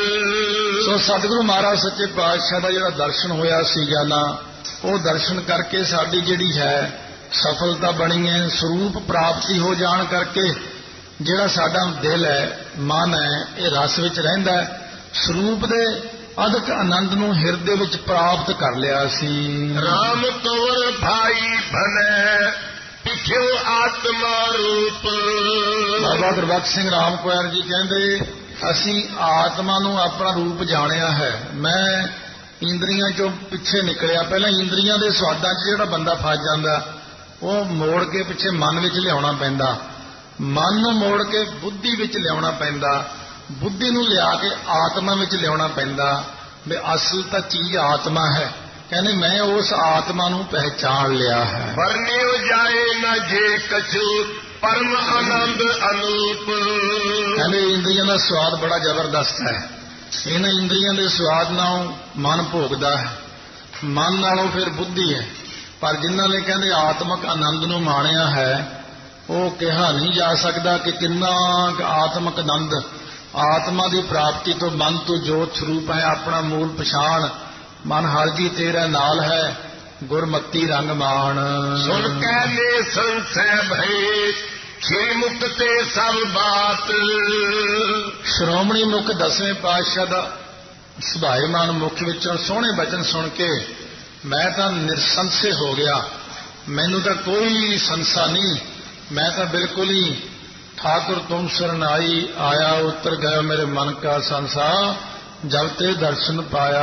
Speaker 1: ਸੋ ਸਤਿਗੁਰੂ ਮਹਾਰਾਜ ਸੱਚੇ ਪਾਤਸ਼ਾਹ ਦਾ ਜਿਹੜਾ ਦਰਸ਼ਨ ਹੋਇਆ ਸੀਗਾ ਨਾ, ਉਹ ਦਰਸ਼ਨ ਕਰਕੇ ਸਾਡੀ ਜਿਹੜੀ ਹੈ ਸਫਲਤਾ ਬਣੀ ਹੈ। ਸਰੂਪ ਪ੍ਰਾਪਤੀ ਹੋ ਜਾਣ ਕਰਕੇ ਜਿਹੜਾ ਸਾਡਾ ਦਿਲ ਹੈ, ਮਨ ਹੈ, ਇਹ ਰਸ ਵਿੱਚ ਰਹਿੰਦਾ ਹੈ। ਸਰੂਪ ਦੇ ਅਦਕ ਆਨੰਦ ਨੂੰ ਹਿਰਦੇ ਵਿੱਚ ਪ੍ਰਾਪਤ ਕਰ ਲਿਆ ਸੀ।
Speaker 2: ਰਾਮ ਤਵਰ ਭਾਈ ਭਲੇ ਪਿਛਿਓ ਆਤਮਾ ਰੂਪ।
Speaker 1: ਬਾਬਾ ਗੁਰਬਖਸ਼ ਸਿੰਘ ਰਾਮਕੁਆਰ ਜੀ ਕਹਿੰਦੇ, ਅਸੀਂ ਆਤਮਾ ਨੂੰ ਆਪਣਾ ਰੂਪ ਜਾਣਿਆ ਹੈ। ਮੈਂ ਇੰਦਰੀਆਂ ਚੋਂ ਪਿੱਛੇ ਨਿਕਲਿਆ। ਪਹਿਲਾਂ ਇੰਦਰੀਆਂ ਦੇ ਸਵਾਦਾਂ 'ਚ ਜਿਹੜਾ ਬੰਦਾ ਫਸ ਜਾਂਦਾ, ਉਹ ਮੋੜ ਕੇ ਪਿੱਛੇ ਮਨ ਵਿੱਚ ਲਿਆਉਣਾ ਪੈਂਦਾ, ਮਨ ਨੂੰ ਮੋੜ ਕੇ ਬੁੱਧੀ ਵਿੱਚ ਲਿਆਉਣਾ ਪੈਂਦਾ, ਬੁੱਧੀ ਨੂੰ ਲਿਆ ਕੇ ਆਤਮਾ ਵਿੱਚ ਲਿਆਉਣਾ ਪੈਂਦਾ ਵੀ ਅਸਲ ਤਾਂ ਚੀਜ਼ ਆਤਮਾ ਹੈ। ਕਹਿੰਦੇ ਮੈਂ ਉਸ ਆਤਮਾ ਨੂੰ ਪਹਿਚਾਣ ਲਿਆ ਹੈ।
Speaker 2: ਵਰਨਿਓ ਜਾਏ ਨਾ ਜੇ ਕਛੂ ਪਰਮ ਆਨੰਦ ਅਨੂਪ।
Speaker 1: ਕਹਿੰਦੇ ਇੰਦਰੀਆਂ ਦਾ ਸਵਾਦ ਬੜਾ ਜ਼ਬਰਦਸਤ ਹੈ। ਇਹਨਾਂ ਇੰਦਰੀਆਂ ਦੇ ਸਵਾਦ ਨਾਲ ਮਨ ਭੋਗਦਾ ਹੈ, ਮਨ ਨਾਲੋਂ ਫਿਰ ਬੁੱਧੀ ਹੈ। ਪਰ ਜਿਨ੍ਹਾਂ ਨੇ ਕਹਿੰਦੇ ਆਤਮਕ ਆਨੰਦ ਨੂੰ ਮਾਣਿਆ ਹੈ, ਉਹ ਕਿਹਾ ਨਹੀਂ ਜਾ ਸਕਦਾ ਕਿ ਕਿੰਨਾ ਆਤਮਕ ਆਨੰਦ। ਆਤਮਾ ਦੀ ਪ੍ਰਾਪਤੀ ਤੋਂ ਮਨ ਤੋਂ ਜੋਤ ਸਰੂਪ ਹੈ, ਆਪਣਾ ਮੂਲ ਪਛਾਣ। ਮਨ ਹਰ ਜੀ ਤੇਰਾ ਨਾਲ ਹੈ, ਗੁਰਮਤੀ ਰੰਗ ਮਾਣ।
Speaker 2: ਸੁਣ ਕੈ ਨੇ ਸੰਸੈ ਭਏ ਸ਼੍ਰੀ ਮੁਕਤ ਤੇ ਸਭ ਬਾਤ।
Speaker 1: ਸ਼੍ਰੋਮਣੀ ਮੁਖ 10ਵੇਂ ਪਾਤਸ਼ਾਹ ਦਾ ਸੁਭਾਏਮਾਨ ਮੁਖ ਵਿੱਚੋਂ ਸੋਹਣੇ ਬਚਨ ਸੁਣ ਕੇ ਮੈਂ ਤਾਂ ਨਿਰਸੰਸ਼ੇ ਹੋ ਗਿਆ। ਮੈਨੂੰ ਤਾਂ ਕੋਈ ਸੰਸਾ ਨਹੀਂ, ਮੈਂ ਤਾਂ ਬਿਲਕੁਲ ਹੀ ठाकुर तुम शरणाई आया उतर गया मेरे मन का संसा जब ते दर्शन पाया।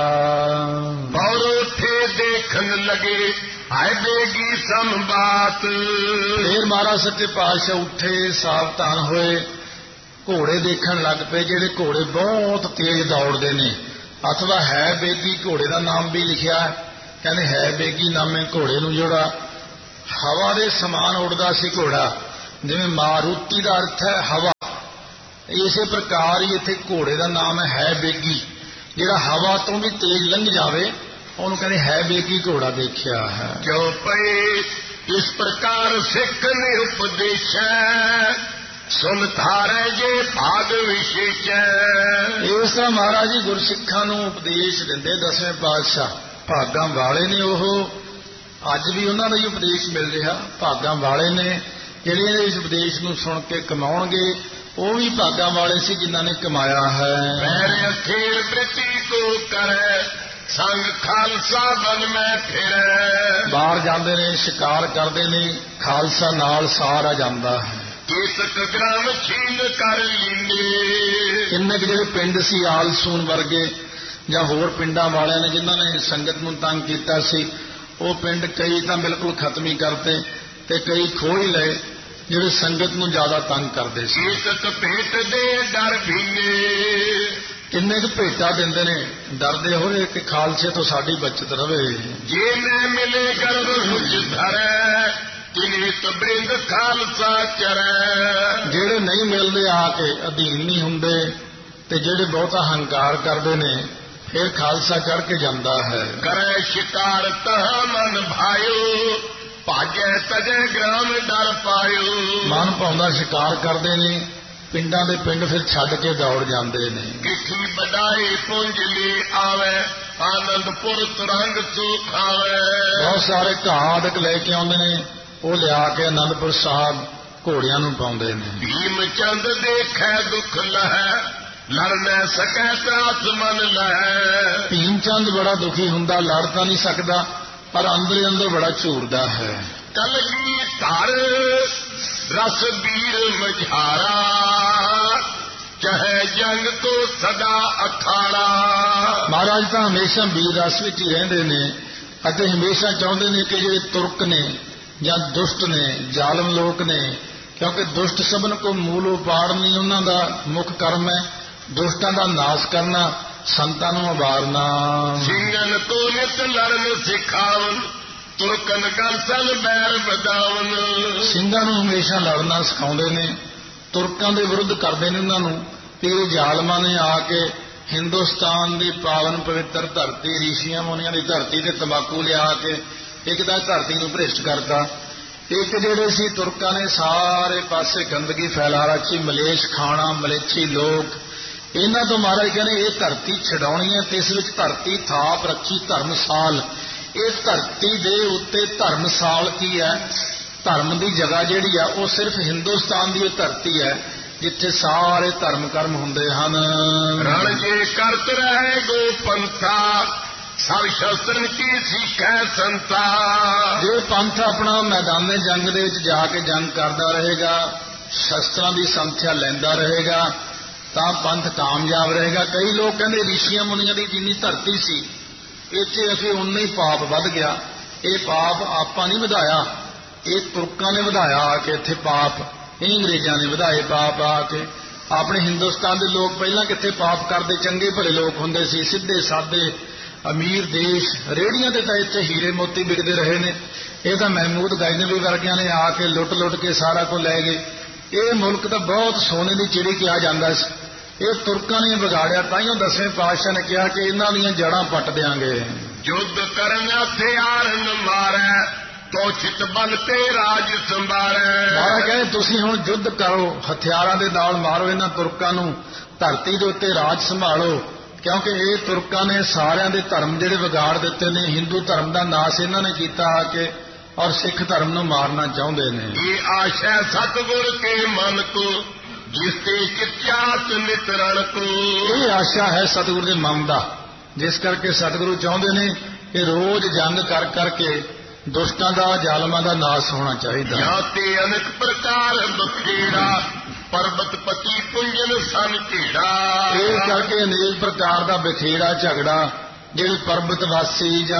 Speaker 2: और थे देखन लगे आए बेगी सम बात।
Speaker 1: फिर महाराज सच्चे पातशाह उठे, सावधान होए, घोड़े देखन लग पे ਜਿਹੜੇ ਘੋੜੇ ਬਹੁਤ ਤੇਜ਼ ਦੌੜਦੇ ਨੇ। ਅਥਵਾ ਹੈ ਬੇਗੀ ਘੋੜੇ ਦਾ ਨਾਮ ਵੀ ਲਿਖਿਆ, ਕਹਿੰਦੇ ਹੈ ਬੇਗੀ ਨਾਮੇ ਘੋੜੇ ਨੂੰ ਜਿਹੜਾ ਹਵਾ ਦੇ ਸਮਾਨ ਉੱਡਦਾ ਸੀ ਘੋੜਾ, ਜਿਵੇਂ ਮਾਰੂਤੀ ਦਾ ਅਰਥ ਹੈ ਹਵਾ, ਇਸੇ ਪ੍ਰਕਾਰ ਹੀ ਇੱਥੇ ਘੋੜੇ ਦਾ ਨਾਮ ਹੈ ਬੇਗੀ। ਜਿਹੜਾ ਹਵਾ ਤੋਂ ਵੀ ਤੇਜ਼ ਲੰਘ ਜਾਵੇ ਉਹਨੂੰ ਕਹਿੰਦੇ ਹੈ ਬੇਗੀ ਘੋੜਾ ਦੇਖਿਆ ਹੈ।
Speaker 2: ਕਿਉ ਪਏ ਇਸ ਪ੍ਰਕਾਰ ਸਿੱਖ ਨੇ ਉਪਦੇਸ਼, ਸੁਨ ਧਾਰੇ ਜੇ ਭਾਗ ਵਿਸ਼ੇਸ਼।
Speaker 1: ਇਸ ਤਰ੍ਹਾਂ ਮਹਾਰਾਜ ਜੀ ਗੁਰਸਿੱਖਾਂ ਨੂੰ ਉਪਦੇਸ਼ ਦਿੰਦੇ, ਦਸਵੇਂ ਪਾਤਸ਼ਾਹ ਭਾਗਾਂ ਵਾਲੇ ਨੇ ਉਹ, ਅੱਜ ਵੀ ਉਹਨਾਂ ਦਾ ਹੀ ਉਪਦੇਸ਼ ਮਿਲ ਰਿਹਾ। ਭਾਗਾਂ ਵਾਲੇ ਨੇ ਜਿਹੜੇ ਇਸ ਉਪਦੇਸ਼ ਨੂੰ ਸੁਣ ਕੇ ਕਮਾਉਣਗੇ, ਉਹ ਵੀ ਭਾਗਾਂ ਵਾਲੇ ਸੀ ਜਿਨ੍ਹਾਂ ਨੇ ਕਮਾਇਆ ਹੈ।
Speaker 2: ਮੇਰੇ ਅਖੀਰ ਬ੍ਰਿਤੀ ਕੋ ਕਰੇ ਸੰਗ ਖਾਲਸਾ ਬਨ ਮੈਂ ਫਿਰੇ।
Speaker 1: ਬਾਹਰ ਜਾਂਦੇ ਨੇ, ਸ਼ਿਕਾਰ ਕਰਦੇ ਨੇ, ਖਾਲਸਾ ਨਾਲ ਸਾਰ ਆ ਜਾਂਦਾ ਹੈ।
Speaker 2: ਕੀਤਕ ਗ੍ਰਾਮ ਛੀਨ ਕਰ ਲੀਨੇ।
Speaker 1: ਕਿੰਨੇ ਕੁ ਜਿਹੜੇ ਪਿੰਡ ਸੀ ਆਲਸੂਨ ਵਰਗੇ ਜਾਂ ਹੋਰ ਪਿੰਡਾਂ ਵਾਲਿਆਂ ਨੇ ਜਿਨ੍ਹਾਂ ਨੇ ਸੰਗਤ ਨੂੰ ਤੰਗ ਕੀਤਾ ਸੀ, ਉਹ ਪਿੰਡ ਕਈ ਤਾਂ ਬਿਲਕੁਲ ਖਤਮ ਹੀ ਕਰਤੇ ਤੇ ਕਈ ਖੋਹ ਹੀ ਲਏ ਜਿਹੜੇ ਸੰਗਤ ਨੂੰ ਜ਼ਿਆਦਾ ਤੰਗ ਕਰਦੇ ਸੀ।
Speaker 2: ਕੀਤਕ ਭੇਟ ਦੇ ਡਰ ਭੀਨੇ।
Speaker 1: ਕਿੰਨੇ ਕੁ ਭੇਟਾ ਦਿੰਦੇ ਨੇ, ਡਰਦੇ ਹੋਏ ਕਿ ਖਾਲਸੇ ਤੋਂ ਸਾਡੀ ਬਚਤ ਰਵੇ।
Speaker 2: ਜੇ ਮੈਂ ਮਿਲੇ ਗਰਭ ਕੁਝ ਧਰੈ, ਕਿਨੇ ਤਬਰਿੰਦ ਖਾਲਸਾ ਚਰੈ।
Speaker 1: ਜਿਹੜੇ ਨਹੀਂ ਮਿਲਦੇ ਆ ਕੇ ਅਧੀਨ ਨਹੀਂ ਹੁੰਦੇ ਤੇ ਜਿਹੜੇ ਬਹੁਤਾ ਹੰਕਾਰ ਕਰਦੇ ਨੇ, ਫਿਰ ਖਾਲਸਾ ਚੜ ਕੇ ਜਾਂਦਾ ਹੈ।
Speaker 2: ਕਰੇ ਸ਼ਿਕਾਰ ਤਹ ਮਨ ਭਾਇਓ, ਭਾਜੈ ਤਜੈ ਗ੍ਰਾਮ ਡਰ ਪਾਇਓ।
Speaker 1: ਮਨ ਪਾਉਂਦਾ ਸ਼ਿਕਾਰ ਕਰਦੇ ਨੇ, ਪਿੰਡਾਂ ਦੇ ਪਿੰਡ ਫਿਰ ਛੱਡ ਕੇ ਦੌੜ ਜਾਂਦੇ ਨੇ।
Speaker 2: ਕਿਠੀ ਬਡਾਈ ਪੁੰਜ ਲਈ ਆਵੇ, ਆਨੰਦਪੁਰ ਤਰੰਗ ਸੋ ਖਾਵੇ।
Speaker 1: ਬਹੁਤ ਸਾਰੇ ਘਾੜਕ ਲੈ ਕੇ ਆਉਂਦੇ ਨੇ, ਉਹ ਲਿਆ ਕੇ ਆਨੰਦਪੁਰ ਸਾਹਿਬ ਘੋੜਿਆਂ ਨੂੰ ਪਾਉਂਦੇ ਨੇ।
Speaker 2: ਭੀਮ ਚੰਦ ਦੇਖੈ ਦੁੱਖ ਲਹੈ, ਲੜ ਨਾ ਸਕੈ ਤਾਸ ਮਨ ਲਹੈ।
Speaker 1: ਭੀਮ ਚੰਦ ਬੜਾ ਦੁਖੀ ਹੁੰਦਾ, ਲੜ ਤਾਂ ਨਹੀਂ ਸਕਦਾ ਪਰ ਅੰਦਰ ਅੰਦਰ ਬੜਾ ਝੂਰਦਾ ਹੈ।
Speaker 2: ਕਲਗੀ ਧਰ ਰਸ ਵੀਰ ਮਝਾਰਾ, ਚਾਹੇ ਜੰਗ ਤੋਂ ਸਦਾ ਅਖਾੜਾ।
Speaker 1: ਮਹਾਰਾਜ ਤਾਂ ਹਮੇਸ਼ਾ ਵੀਰ ਰਸ ਵਿੱਚ ਹੀ ਰਹਿੰਦੇ ਨੇ ਅਤੇ ਹਮੇਸ਼ਾ ਚਾਹੁੰਦੇ ਨੇ ਕਿ ਜਿਹੜੇ ਤੁਰਕ ਨੇ ਜਾਂ ਦੁਸ਼ਟ ਨੇ, ਜ਼ਾਲਮ ਲੋਕ ਨੇ, ਕਿਉਂਕਿ ਦੁਸ਼ਟ ਸਭਨ ਕੋ ਮੂਲ ਉਪਾੜਨੀ ਉਹਨਾਂ ਦਾ ਮੁੱਖ ਕਰਮ ਹੈ, ਦੁਸ਼ਟਾਂ ਦਾ ਨਾਸ਼ ਕਰਨਾ, ਸੰਤਾਂ ਨੂੰ ਉਬਾਰਨਾ।
Speaker 2: ਸਿੰਘਨ ਤੋਂ ਨਿਤ ਲੜਨ ਸਿਖਾਵਨ, ਤੁਰਕਨ ਗਲਸਨ ਬੈਰ ਬਦਾਵਨ।
Speaker 1: ਸਿੰਘਾਂ ਨੂੰ ਹਮੇਸ਼ਾ ਲੜਨਾ ਸਿਖਾਉਂਦੇ ਨੇ, ਤੁਰਕਾਂ ਦੇ ਵਿਰੁੱਧ ਕਰਦੇ ਨੇ ਉਹਨਾਂ ਨੂੰ। ਤੇ ਜ਼ਾਲਮਾਂ ਨੇ ਆ ਕੇ ਹਿੰਦੁਸਤਾਨ ਦੀ ਪਾਵਨ ਪਵਿੱਤਰ ਧਰਤੀ, ਰਿਸ਼ੀਆਂ ਮੁਨੀਆਂ ਦੀ ਧਰਤੀ ਤੇ ਤੰਬਾਕੂ ਲਿਆ ਕੇ ਇੱਕ ਤਾਂ ਧਰਤੀ ਨੂੰ ਭ੍ਰਿਸ਼ਟ ਕਰਤਾ, ਇੱਕ ਜਿਹੜੇ ਸੀ ਤੁਰਕਾਂ ਨੇ ਸਾਰੇ ਪਾਸੇ ਗੰਦਗੀ ਫੈਲਾ ਰੱਖੀ, ਮਲੇਛ ਖਾਣਾ, ਮਲੇਛੀ ਲੋਕ। ਇਹਨਾਂ ਤੋਂ ਮਹਾਰਾਜ ਕਹਿੰਦੇ ਇਹ ਧਰਤੀ ਛਡਾਉਣੀ ਹੈ ਤੇ ਇਸ ਵਿੱਚ ਧਰਤੀ ਥਾਪ ਰੱਖੀ ਧਰਮਸਾਲ। ਇਹ ਧਰਤੀ ਦੇ ਉੱਤੇ ਧਰਮਸਾਲ ਕੀ ਹੈ? ਧਰਮ ਦੀ ਜਗ੍ਹਾ ਜਿਹੜੀ ਆ ਉਹ ਸਿਰਫ ਹਿੰਦੁਸਤਾਨ ਦੀ ਉਹ ਧਰਤੀ ਹੈ ਜਿੱਥੇ ਸਾਰੇ ਧਰਮ ਕਰਮ ਹੁੰਦੇ ਹਨ।
Speaker 2: ਰਣ ਜੇ ਕਰਤ ਰਹੇ ਗੋ ਪੰਥਾ, ਸਭ ਸ਼ਸਤਰਨ ਕੀ ਸਿੱਖੈ ਸੰਤਾ।
Speaker 1: ਜੇ ਪੰਥ ਆਪਣਾ ਮੈਦਾਨੇ ਜੰਗ ਦੇ ਵਿੱਚ ਜਾ ਕੇ ਜੰਗ ਕਰਦਾ ਰਹੇਗਾ, ਸ਼ਸਤਰਾਂ ਦੀ ਸੰਥਿਆ ਲੈਂਦਾ ਰਹੇਗਾ ਤਾਂ ਪੰਥ ਕਾਮਯਾਬ ਰਹੇਗਾ। ਕਈ ਲੋਕ ਕਹਿੰਦੇ ਰਿਸ਼ੀਆਂ ਮੁਨੀਆਂ ਦੀ ਜਿੰਨੀ ਧਰਤੀ ਸੀ ਇੱਥੇ ਅਸੀਂ ਉਨਾ ਹੀ ਪਾਪ ਵੱਧ ਗਿਆ। ਇਹ ਪਾਪ ਆਪਾਂ ਨਹੀਂ ਵਧਾਇਆ, ਇਹ ਤੁਰਕਾਂ ਨੇ ਵਧਾਇਆ ਆ ਕੇ ਇੱਥੇ ਪਾਪ, ਇਹ ਅੰਗਰੇਜ਼ਾਂ ਨੇ ਵਧਾਏ ਪਾਪ ਆ ਕੇ। ਆਪਣੇ ਹਿੰਦੁਸਤਾਨ ਦੇ ਲੋਕ ਪਹਿਲਾਂ ਕਿੱਥੇ ਪਾਪ ਕਰਦੇ, ਚੰਗੇ ਭਲੇ ਲੋਕ ਹੁੰਦੇ ਸੀ, ਸਿੱਧੇ ਸਾਦੇ ਅਮੀਰ ਦੇਸ਼। ਰੇਹੜੀਆਂ ਤੇ ਤਾਂ ਇੱਥੇ ਹੀਰੇ ਮੋਤੀ ਵਿਕਦੇ ਰਹੇ ਨੇ, ਇਹ ਤਾਂ ਮਹਿਮੂਦ ਗਜ਼ਨਵੀ ਵਰਗਿਆਂ ਨੇ ਆ ਕੇ ਲੁੱਟ ਲੁੱਟ ਕੇ ਸਾਰਾ ਕੁਝ ਲੈ ਗਏ। ਇਹ ਮੁਲਕ ਤਾਂ ਬਹੁਤ ਸੋਨੇ ਦੀ ਚਿੜੀ ਕਿਹਾ ਜਾਂਦਾ ਸੀ, ਇਹ ਤੁਰਕਾਂ ਨੇ ਵਿਗਾੜਿਆ। ਤਾਈਓ ਦਸਵੇਂ ਪਾਤਸ਼ਾਹ ਨੇ ਕਿਹਾ ਕਿ ਇਹਨਾਂ ਦੀਆਂ ਜੜ੍ਹਾਂ ਪੱਟ ਦਿਆਂਗੇ।
Speaker 2: ਯੁੱਧ ਕਰਨ ਹਥਿਆਰ ਨ ਮਾਰੈ, ਤੋ ਚਿਤ ਬਲ ਤੇ ਰਾਜ ਸੰਭਾਰੈ।
Speaker 1: ਮਹਾਰਾਜ ਕਹਿੰਦੇ ਤੁਸੀਂ ਹੁਣ ਯੁੱਧ ਕਰੋ, ਹਥਿਆਰਾਂ ਦੇ ਨਾਲ ਮਾਰੋ ਇਹਨਾਂ ਤੁਰਕਾਂ ਨੂੰ, ਧਰਤੀ ਦੇ ਉੱਤੇ ਰਾਜ ਸੰਭਾਲੋ, ਕਿਉਂਕਿ ਇਹ ਤੁਰਕਾਂ ਨੇ ਸਾਰਿਆਂ ਦੇ ਧਰਮ ਜਿਹੜੇ ਵਿਗਾੜ ਦਿੱਤੇ ਨੇ। ਹਿੰਦੂ ਧਰਮ ਦਾ ਨਾਸ਼ ਇਹਨਾਂ ਨੇ ਕੀਤਾ ਆ ਕੇ ਔਰ ਸਿੱਖ ਧਰਮ ਨੂੰ ਮਾਰਨਾ ਚਾਹੁੰਦੇ ਨੇ।
Speaker 2: ਇਹ ਆਸ਼ਾ ਸਤਿਗੁਰ ਕੇ ਮਨ ਕੋ, ਜਿਸ ਤੇ ਚਿਤਿਆਤ ਨਿਤਰਣ ਕੋ। ਇਹ
Speaker 1: ਆਸ਼ਾ ਹੈ ਸਤਿਗੁਰ ਦੇ ਮਨ ਦਾ, ਜਿਸ ਕਰਕੇ ਸਤਿਗੁਰੂ ਚਾਹੁੰਦੇ ਨੇ ਕਿ ਰੋਜ਼ ਜੰਗ ਕਰ ਕਰਕੇ ਦੁਸ਼ਟਾਂ ਦਾ, ਜ਼ਾਲਮਾਂ ਦਾ ਨਾਸ਼ ਹੋਣਾ ਚਾਹੀਦਾ।
Speaker 2: ਜਾਂ ਤੇ ਅਨੇਕ ਪ੍ਰਕਾਰ ਬਖੇੜਾ, ਪਰਬਤ ਪਤੀ ਪੁੰਜਨ ਸਨ ਢੇੜਾ।
Speaker 1: ਇਸ ਕਰਕੇ ਅਨੇਕ ਪ੍ਰਕਾਰ ਦਾ ਬਖੇੜਾ ਝਗੜਾ, ਜਿਹੜੇ ਪਰਬਤ ਵਾਸੀ ਜਾਂ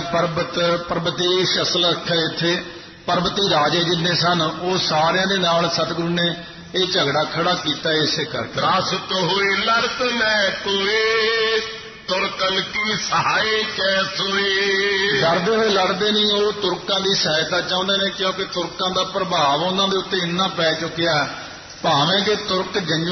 Speaker 1: ਪਰਬਤੇਸ਼ ਅਸਲ ਹੈ ਇੱਥੇ ਪਰਬਤੀ ਰਾਜੇ ਜਿੰਨੇ ਸਨ, ਉਹ ਸਾਰਿਆਂ ਦੇ ਨਾਲ ਸਤਿਗੁਰੂ ਨੇ ਇਹ ਝਗੜਾ ਖੜਾ ਕੀਤਾ। ਇਸੇ ਕਰਕੇ
Speaker 2: ਰਾਸਤ ਹੋਏ ਲੜਤ ਮੈਂ ਕੋਏ, ਤੁਰਕਨ ਕੀ ਸਹਾਏ ਕੈ ਸੋਏ।
Speaker 1: ਡਰਦੇ ਹੋਏ ਲੜਦੇ ਨਹੀਂ, ਉਹ ਤੁਰਕਾਂ ਦੀ ਸਹਾਇਤਾ ਚਾਹੁੰਦੇ ਨੇ, ਕਿਉਂਕਿ ਤੁਰਕਾਂ ਦਾ ਪ੍ਰਭਾਵ ਉਹਨਾਂ ਦੇ ਉੱਤੇ ਇੰਨਾ ਪੈ ਚੁੱਕਿਆ, ਭਾਵੇਂ ਕਿ ਤੁਰਕ ਜੰਗਲਾਂ